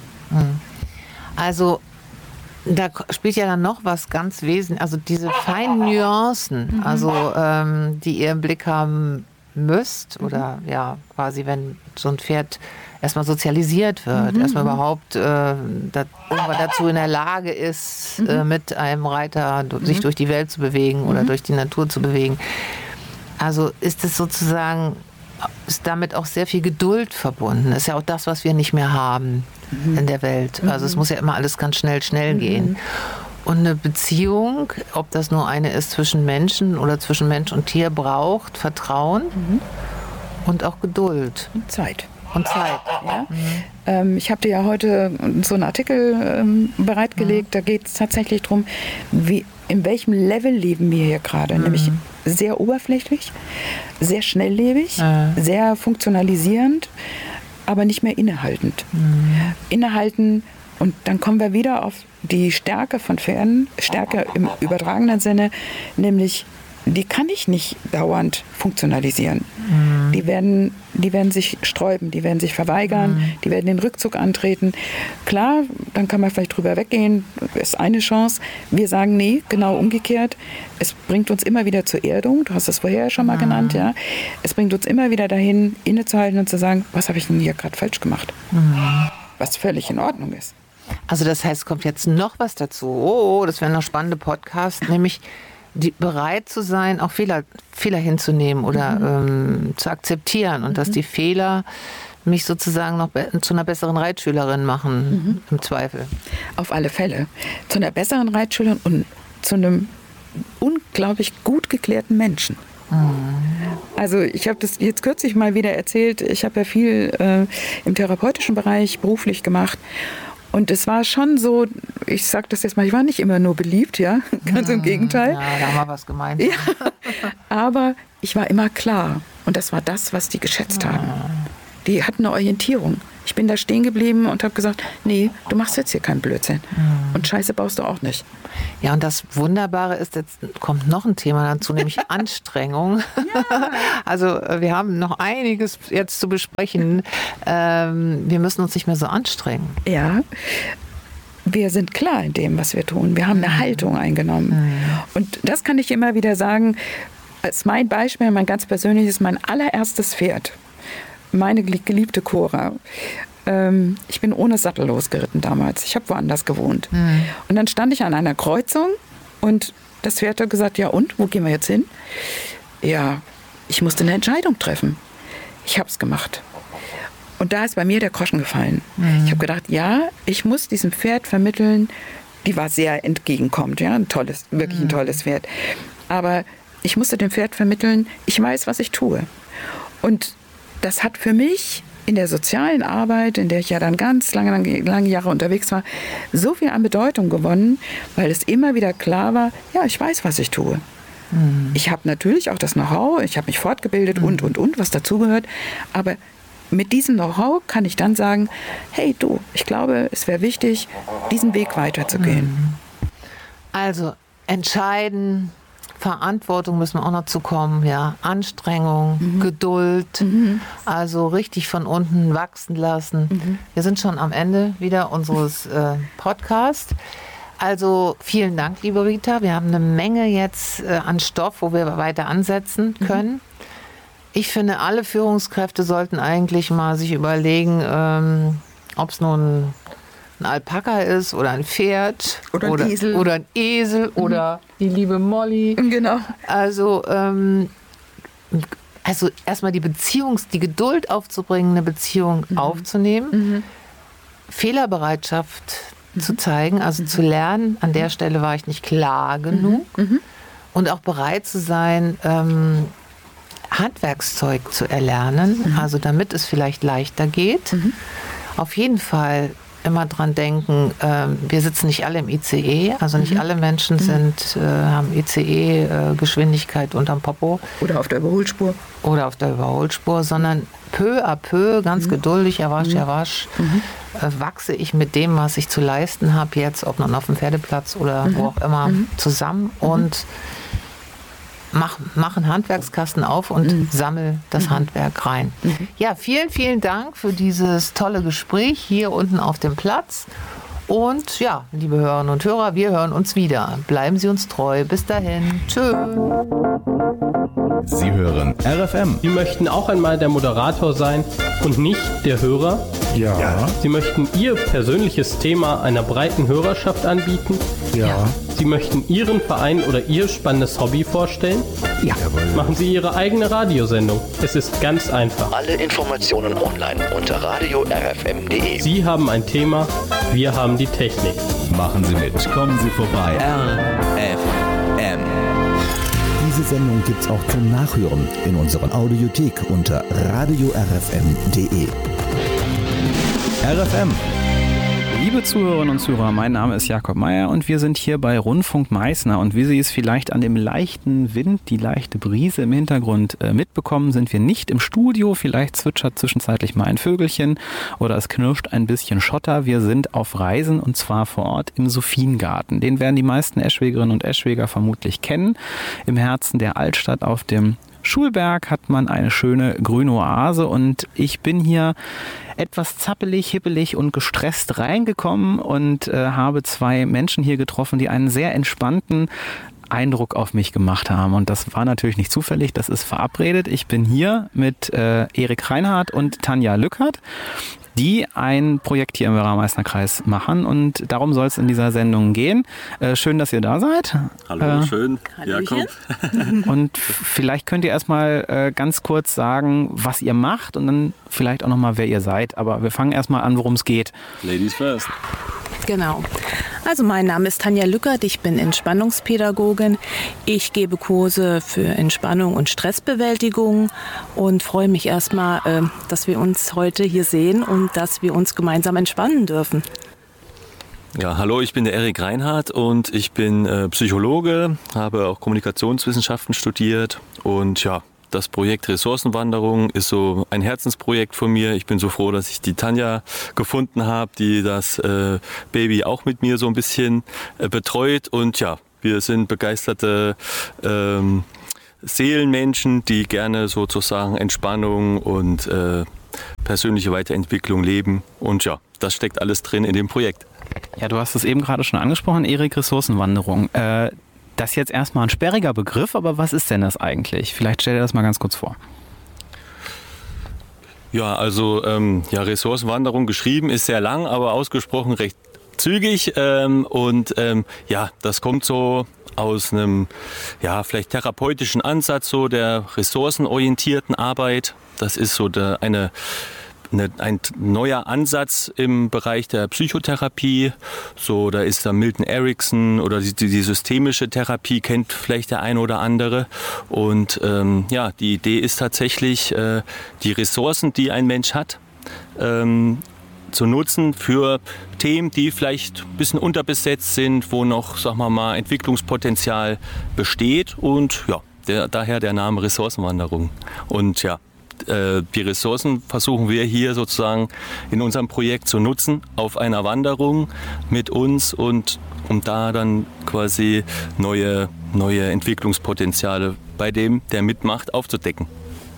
Also da spielt ja dann noch was ganz wesentlich, also diese feinen Nuancen, also die ihr im Blick haben müsst oder ja quasi wenn so ein Pferd erstmal sozialisiert wird, erstmal überhaupt irgendwann dazu in der Lage ist, mit einem Reiter sich durch die Welt zu bewegen oder durch die Natur zu bewegen. Also ist es sozusagen, ist damit auch sehr viel Geduld verbunden. Das ist ja auch das, was wir nicht mehr haben in der Welt. Also es muss ja immer alles ganz schnell gehen. Und eine Beziehung, ob das nur eine ist zwischen Menschen oder zwischen Mensch und Tier, braucht Vertrauen und auch Geduld. Und Zeit. Ja? Ich habe dir ja heute so einen Artikel bereitgelegt, da geht es tatsächlich darum, in welchem Level leben wir hier gerade. Nämlich sehr oberflächlich, sehr schnelllebig, sehr funktionalisierend, aber nicht mehr innehaltend. Innehalten, und dann kommen wir wieder auf die Stärke von Pferden, Stärke im übertragenen Sinne, nämlich die kann ich nicht dauernd funktionalisieren. Die werden sich sträuben, die werden sich verweigern, die werden den Rückzug antreten. Klar, dann kann man vielleicht drüber weggehen, ist eine Chance. Wir sagen, nee, genau umgekehrt. Es bringt uns immer wieder zur Erdung, du hast das vorher schon mal genannt, ja. Es bringt uns immer wieder dahin, innezuhalten und zu sagen, was habe ich denn hier gerade falsch gemacht? was völlig in Ordnung ist. Also das heißt, kommt jetzt noch was dazu. Oh, das wäre noch spannende Podcast, nämlich bereit zu sein, auch Fehler hinzunehmen oder zu akzeptieren und dass die Fehler mich sozusagen noch zu einer besseren Reitschülerin machen, im Zweifel. Auf alle Fälle. Zu einer besseren Reitschülerin und zu einem unglaublich gut geklärten Menschen. Also ich habe das jetzt kürzlich mal wieder erzählt, ich habe ja viel im therapeutischen Bereich beruflich gemacht. Und es war schon so, ich sage das jetzt mal, ich war nicht immer nur beliebt, ja, ganz im Gegenteil. Ja, da haben wir was gemeint. Ja, aber ich war immer klar. Und das war das, was die geschätzt haben. Die hatten eine Orientierung. Ich bin da stehen geblieben und habe gesagt, nee, du machst jetzt hier keinen Blödsinn. Und Scheiße baust du auch nicht. Ja, und das Wunderbare ist, jetzt kommt noch ein Thema dazu, nämlich Anstrengung. Ja. Also wir haben noch einiges jetzt zu besprechen. Wir müssen uns nicht mehr so anstrengen. Ja, wir sind klar in dem, was wir tun. Wir haben eine Haltung eingenommen. Und das kann ich immer wieder sagen, als mein Beispiel, mein ganz persönliches, mein allererstes Pferd. Meine geliebte Cora. Ich bin ohne Sattel losgeritten damals. Ich habe woanders gewohnt. Und dann stand ich an einer Kreuzung und das Pferd hat gesagt, ja und, wo gehen wir jetzt hin? Ja, ich musste eine Entscheidung treffen. Ich habe es gemacht. Und da ist bei mir der Groschen gefallen. Ich habe gedacht, ja, ich muss diesem Pferd vermitteln, die war sehr entgegenkommend, ja, wirklich ein tolles Pferd. Aber ich musste dem Pferd vermitteln, ich weiß, was ich tue. Und das hat für mich in der sozialen Arbeit, in der ich ja dann ganz lange Jahre unterwegs war, so viel an Bedeutung gewonnen, weil es immer wieder klar war, ja, ich weiß, was ich tue. Ich habe natürlich auch das Know-how, ich habe mich fortgebildet und, was dazugehört, aber mit diesem Know-how kann ich dann sagen, hey du, ich glaube, es wäre wichtig, diesen Weg weiterzugehen. Also entscheiden, Verantwortung müssen wir auch noch zu kommen, ja, Anstrengung, Geduld, also richtig von unten wachsen lassen. Wir sind schon am Ende wieder unseres Podcasts. Also vielen Dank, liebe Rita. Wir haben eine Menge jetzt an Stoff, wo wir weiter ansetzen können. Ich finde, alle Führungskräfte sollten eigentlich mal sich überlegen, ob es nun ein Alpaka ist oder ein Pferd oder ein Esel oder die liebe Molly. Genau. Also erstmal die Geduld aufzubringen, eine Beziehung aufzunehmen, Fehlerbereitschaft zu zeigen, also zu lernen, an der Stelle war ich nicht klar genug und auch bereit zu sein, Handwerkszeug zu erlernen, also damit es vielleicht leichter geht. Auf jeden Fall immer dran denken, wir sitzen nicht alle im ICE, also nicht alle Menschen haben ICE-Geschwindigkeit unterm Popo. Oder auf der Überholspur. Sondern peu à peu, ganz geduldig, Jawasch, wachse ich mit dem, was ich zu leisten habe, jetzt, ob nun auf dem Pferdeplatz oder wo auch immer, zusammen und mach einen Handwerkskasten auf und sammel das Handwerk rein. Ja, vielen, vielen Dank für dieses tolle Gespräch hier unten auf dem Platz. Und ja, liebe Hörerinnen und Hörer, wir hören uns wieder. Bleiben Sie uns treu. Bis dahin. Tschö. Sie hören RFM. Sie möchten auch einmal der Moderator sein und nicht der Hörer? Ja. Sie möchten Ihr persönliches Thema einer breiten Hörerschaft anbieten? Ja. Sie möchten Ihren Verein oder Ihr spannendes Hobby vorstellen? Ja. Machen Sie Ihre eigene Radiosendung. Es ist ganz einfach. Alle Informationen online unter radio-rfm.de. Sie haben ein Thema, wir haben die Technik. Machen Sie mit. Kommen Sie vorbei. RFM. Diese Sendung gibt's auch zum Nachhören in unserer Audiothek unter radio-rfm.de. RFM. Liebe Zuhörerinnen und Zuhörer, mein Name ist Jakob Meier und wir sind hier bei Rundfunk Meißner und wie Sie es vielleicht an dem leichten Wind, die leichte Brise im Hintergrund mitbekommen, sind wir nicht im Studio, vielleicht zwitschert zwischenzeitlich mal ein Vögelchen oder es knirscht ein bisschen Schotter. Wir sind auf Reisen und zwar vor Ort im Sophiengarten. Den werden die meisten Eschwegerinnen und Eschweger vermutlich kennen. Im Herzen der Altstadt auf dem Schulberg hat man eine schöne grüne Oase und ich bin hier etwas zappelig, hippelig und gestresst reingekommen und habe zwei Menschen hier getroffen, die einen sehr entspannten, Eindruck auf mich gemacht haben. Und das war natürlich nicht zufällig, das ist verabredet. Ich bin hier mit Erik Reinhardt und Tanja Lückert, die ein Projekt hier im Werra-Meißner-Kreis machen. Und darum soll es in dieser Sendung gehen. Schön, dass ihr da seid. Hallo, schön, Jakob. Und vielleicht könnt ihr erstmal ganz kurz sagen, was ihr macht und dann vielleicht auch nochmal, wer ihr seid. Aber wir fangen erstmal an, worum es geht. Ladies first. Genau. Also mein Name ist Tanja Lückert, ich bin Entspannungspädagogin. Ich gebe Kurse für Entspannung und Stressbewältigung und freue mich erstmal, dass wir uns heute hier sehen und dass wir uns gemeinsam entspannen dürfen. Ja, hallo, ich bin der Erik Reinhardt und ich bin Psychologe, habe auch Kommunikationswissenschaften studiert und ja, das Projekt Ressourcenwanderung ist so ein Herzensprojekt von mir. Ich bin so froh, dass ich die Tanja gefunden habe, die das Baby auch mit mir so ein bisschen betreut. Und ja, wir sind begeisterte Seelenmenschen, die gerne sozusagen Entspannung und persönliche Weiterentwicklung leben. Und ja, das steckt alles drin in dem Projekt. Ja, du hast es eben gerade schon angesprochen, Erik, Ressourcenwanderung. Das ist jetzt erstmal ein sperriger Begriff, aber was ist denn das eigentlich? Vielleicht stell dir das mal ganz kurz vor. Ja, also Ressourcenwanderung geschrieben ist sehr lang, aber ausgesprochen recht zügig. Ja, das kommt so aus einem vielleicht therapeutischen Ansatz so der ressourcenorientierten Arbeit. Das ist so ein neuer Ansatz im Bereich der Psychotherapie. So, da ist da Milton Erickson oder die systemische Therapie kennt vielleicht der eine oder andere. Und die Idee ist tatsächlich, die Ressourcen, die ein Mensch hat, zu nutzen für Themen, die vielleicht ein bisschen unterbesetzt sind, wo noch, sagen wir mal, Entwicklungspotenzial besteht. Und ja, daher der Name Ressourcenwanderung. Und ja, die Ressourcen versuchen wir hier sozusagen in unserem Projekt zu nutzen auf einer Wanderung mit uns und um da dann quasi neue Entwicklungspotenziale bei dem, der mitmacht, aufzudecken.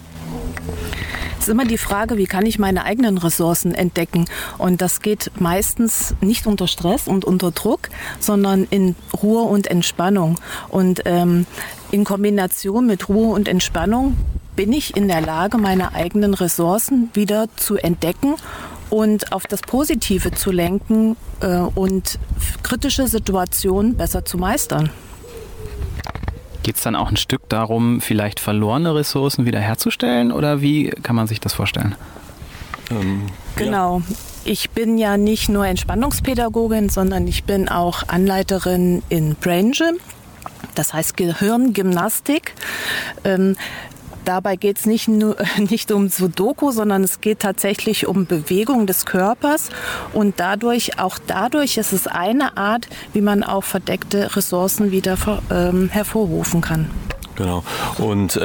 Es ist immer die Frage, wie kann ich meine eigenen Ressourcen entdecken? Und das geht meistens nicht unter Stress und unter Druck, sondern in Ruhe und Entspannung. Und in Kombination mit Ruhe und Entspannung bin ich in der Lage, meine eigenen Ressourcen wieder zu entdecken und auf das Positive zu lenken und kritische Situationen besser zu meistern. Geht es dann auch ein Stück darum, vielleicht verlorene Ressourcen wiederherzustellen oder wie kann man sich das vorstellen? Genau. Ich bin ja nicht nur Entspannungspädagogin, sondern ich bin auch Anleiterin in Brain Gym. Das heißt Gehirngymnastik. Dabei geht es nicht um Sudoku, sondern es geht tatsächlich um Bewegung des Körpers. Und dadurch ist es eine Art, wie man auch verdeckte Ressourcen wieder hervorrufen kann. Genau. Und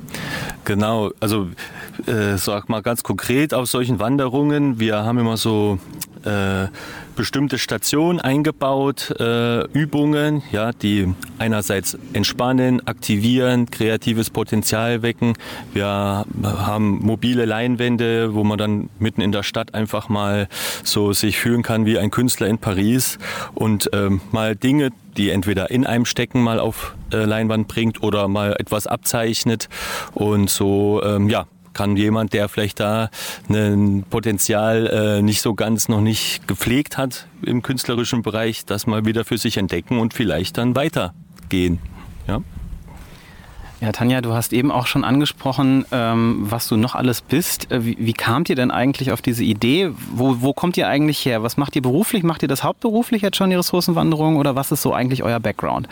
also sag mal ganz konkret auf solchen Wanderungen, wir haben immer so bestimmte Stationen eingebaut, Übungen, ja, die einerseits entspannen, aktivieren, kreatives Potenzial wecken. Wir haben mobile Leinwände, wo man dann mitten in der Stadt einfach mal so sich fühlen kann wie ein Künstler in Paris und mal Dinge, die entweder in einem stecken, mal auf Leinwand bringt oder mal etwas abzeichnet und so, kann jemand, der vielleicht da ein Potenzial noch nicht gepflegt hat im künstlerischen Bereich, das mal wieder für sich entdecken und vielleicht dann weitergehen. Ja? Ja, Tanja, du hast eben auch schon angesprochen, was du noch alles bist. Wie kamt ihr denn eigentlich auf diese Idee? Wo kommt ihr eigentlich her? Was macht ihr beruflich? Macht ihr das hauptberuflich jetzt schon, die Ressourcenwanderung? Oder was ist so eigentlich euer Background?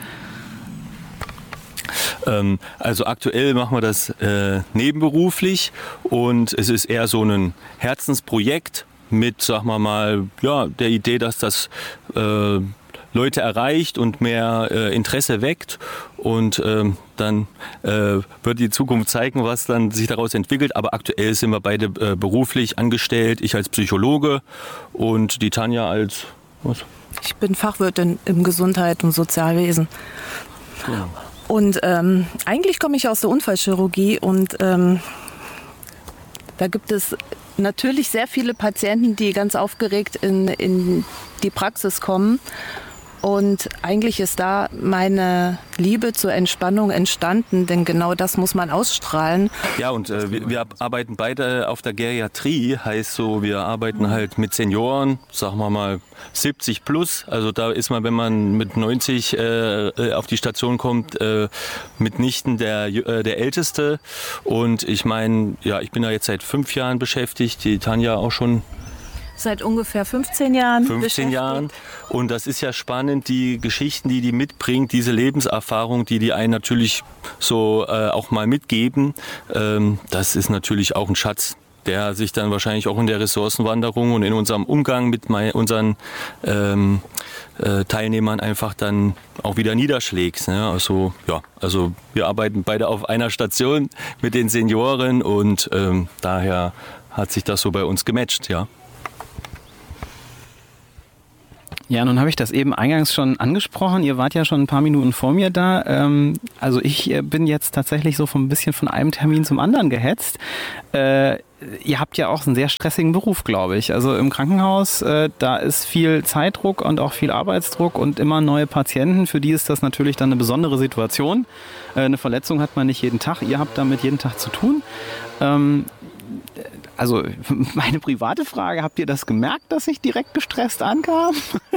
Also aktuell machen wir das nebenberuflich und es ist eher so ein Herzensprojekt mit, sagen wir mal, der Idee, dass das Leute erreicht und mehr Interesse weckt und dann wird die Zukunft zeigen, was dann sich daraus entwickelt. Aber aktuell sind wir beide beruflich angestellt, ich als Psychologe und die Tanja als was? Ich bin Fachwirtin im Gesundheit- und Sozialwesen. Genau. Und eigentlich komme ich aus der Unfallchirurgie und da gibt es natürlich sehr viele Patienten, die ganz aufgeregt in die Praxis kommen. Und eigentlich ist da meine Liebe zur Entspannung entstanden, denn genau das muss man ausstrahlen. Ja, und wir arbeiten beide auf der Geriatrie, heißt so, wir arbeiten halt mit Senioren, sagen wir mal 70 plus. Also da ist man, wenn man mit 90 auf die Station kommt, mitnichten der Älteste. Und ich meine, ja, ich bin da jetzt seit 5 Jahren beschäftigt, die Tanja auch schon. Seit ungefähr 15 Jahren. 15 Jahren. Und das ist ja spannend, die Geschichten, die mitbringt, diese Lebenserfahrung, die einen natürlich so auch mal mitgeben. Das ist natürlich auch ein Schatz, der sich dann wahrscheinlich auch in der Ressourcenwanderung und in unserem Umgang mit unseren Teilnehmern einfach dann auch wieder niederschlägt. Ne? Also, ja, also wir arbeiten beide auf einer Station mit den Senioren und daher hat sich das so bei uns gematcht, ja. Ja, nun habe ich das eben eingangs schon angesprochen. Ihr wart ja schon ein paar Minuten vor mir da. Also ich bin jetzt tatsächlich so ein bisschen von einem Termin zum anderen gehetzt. Ihr habt ja auch einen sehr stressigen Beruf, glaube ich. Also im Krankenhaus, da ist viel Zeitdruck und auch viel Arbeitsdruck und immer neue Patienten. Für die ist das natürlich dann eine besondere Situation. Eine Verletzung hat man nicht jeden Tag. Ihr habt damit jeden Tag zu tun. Also meine private Frage, habt ihr das gemerkt, dass ich direkt gestresst ankam?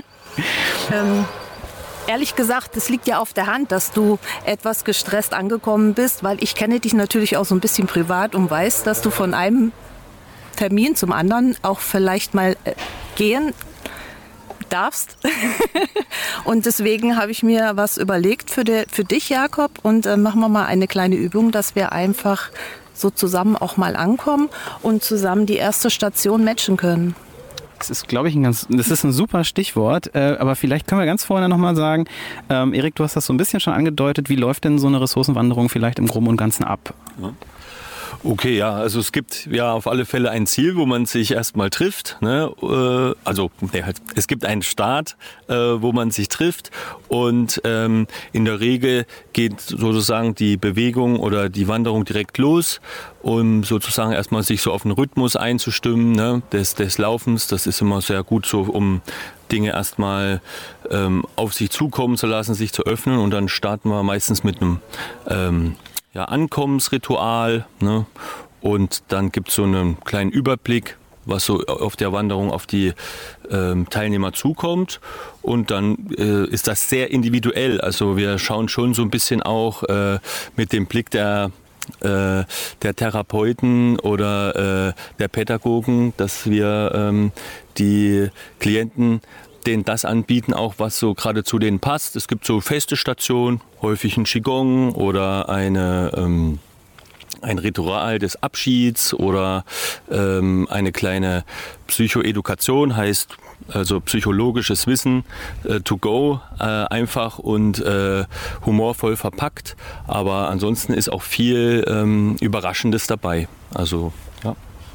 Ehrlich gesagt, es liegt ja auf der Hand, dass du etwas gestresst angekommen bist, weil ich kenne dich natürlich auch so ein bisschen privat und weiß, dass du von einem Termin zum anderen auch vielleicht mal gehen darfst. Und deswegen habe ich mir was überlegt für dich, Jakob, und machen wir mal eine kleine Übung, dass wir einfach so zusammen auch mal ankommen und zusammen die erste Station matchen können. Das ist, glaube ich, das ist ein super Stichwort, aber vielleicht können wir ganz vorne nochmal sagen, Erik, du hast das so ein bisschen schon angedeutet, wie läuft denn so eine Ressourcenwanderung vielleicht im Groben und Ganzen ab? Ja. Okay, ja, also es gibt ja auf alle Fälle ein Ziel, wo man sich erstmal trifft. Ne? Es gibt einen Start, wo man sich trifft und in der Regel geht sozusagen die Bewegung oder die Wanderung direkt los, um sozusagen erstmal sich so auf den Rhythmus einzustimmen, ne? des Laufens. Das ist immer sehr gut so, um Dinge erstmal auf sich zukommen zu lassen, sich zu öffnen, und dann starten wir meistens mit einem Ankommensritual, ne? Und dann gibt es so einen kleinen Überblick, was so auf der Wanderung auf die Teilnehmer zukommt, und dann ist das sehr individuell. Also wir schauen schon so ein bisschen auch mit dem Blick der Therapeuten oder der Pädagogen, dass wir die Klienten denen das anbieten, auch was so gerade zu denen passt. Es gibt so feste Stationen, häufig ein Qigong oder ein Ritual des Abschieds oder eine kleine Psychoedukation, heißt also psychologisches Wissen to go, einfach und humorvoll verpackt. Aber ansonsten ist auch viel Überraschendes dabei. Also ja.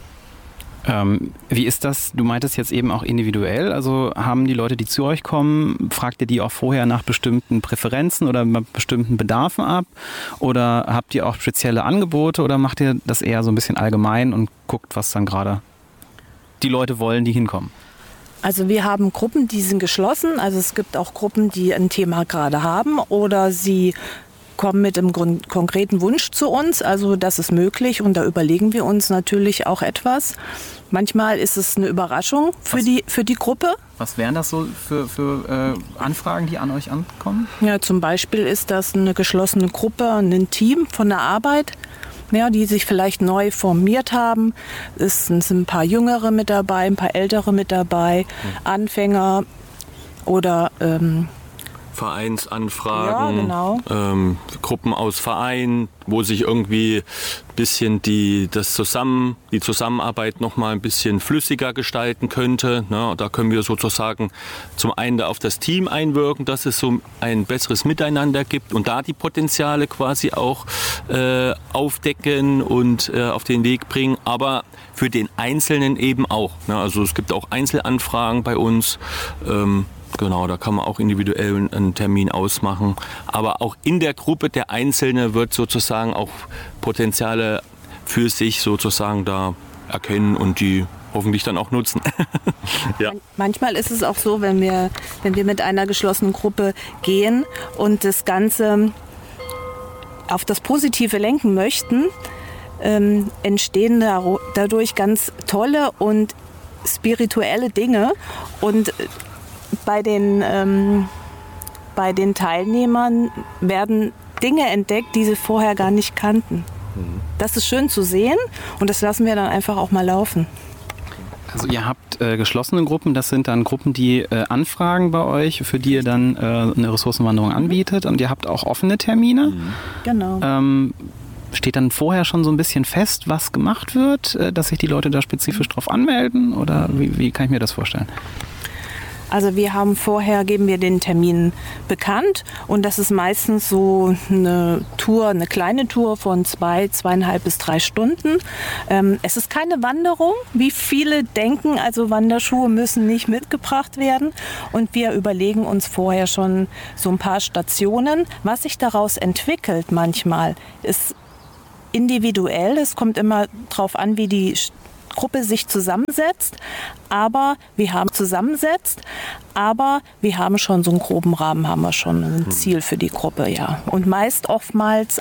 Wie ist das? Du meintest jetzt eben auch individuell. Also haben die Leute, die zu euch kommen, fragt ihr die auch vorher nach bestimmten Präferenzen oder bestimmten Bedarfen ab? Oder habt ihr auch spezielle Angebote oder macht ihr das eher so ein bisschen allgemein und guckt, was dann gerade die Leute wollen, die hinkommen? Also wir haben Gruppen, die sind geschlossen. Also es gibt auch Gruppen, die ein Thema gerade haben oder sie kommen mit einem konkreten Wunsch zu uns. Also das ist möglich und da überlegen wir uns natürlich auch etwas. Manchmal ist es eine Überraschung für die Gruppe. Was wären das so für Anfragen, die an euch ankommen? Ja, zum Beispiel ist das eine geschlossene Gruppe, ein Team von der Arbeit, ja, die sich vielleicht neu formiert haben. Es sind ein paar Jüngere mit dabei, ein paar Ältere mit dabei, Anfänger oder Vereinsanfragen, ja, genau. Gruppen aus Vereinen, wo sich irgendwie ein bisschen die Zusammenarbeit noch mal ein bisschen flüssiger gestalten könnte. Ne? Da können wir sozusagen zum einen auf das Team einwirken, dass es so ein besseres Miteinander gibt und da die Potenziale quasi auch aufdecken und auf den Weg bringen, aber für den Einzelnen eben auch. Ne? Also es gibt auch Einzelanfragen bei uns. Genau, da kann man auch individuell einen Termin ausmachen. Aber auch in der Gruppe der Einzelne wird sozusagen auch Potenziale für sich sozusagen da erkennen und die hoffentlich dann auch nutzen. Ja. Manchmal ist es auch so, wenn wir mit einer geschlossenen Gruppe gehen und das Ganze auf das Positive lenken möchten, entstehen dadurch ganz tolle und spirituelle Dinge. Und bei den Teilnehmern werden Dinge entdeckt, die sie vorher gar nicht kannten. Das ist schön zu sehen und das lassen wir dann einfach auch mal laufen. Also ihr habt geschlossene Gruppen, das sind dann Gruppen, die anfragen bei euch, für die ihr dann eine Ressourcenwanderung anbietet, und ihr habt auch offene Termine. Genau. Steht dann vorher schon so ein bisschen fest, was gemacht wird, dass sich die Leute da spezifisch drauf anmelden, oder wie kann ich mir das vorstellen? Also geben wir den Termin bekannt, und das ist meistens so eine kleine Tour von 2,5 bis 3 Stunden. Es ist keine Wanderung, wie viele denken, also Wanderschuhe müssen nicht mitgebracht werden, und wir überlegen uns vorher schon so ein paar Stationen. Was sich daraus entwickelt manchmal, ist individuell, es kommt immer darauf an, wie die Gruppe sich zusammensetzt, aber wir haben schon so einen groben Rahmen, haben wir schon ein Ziel für die Gruppe, ja. Und oftmals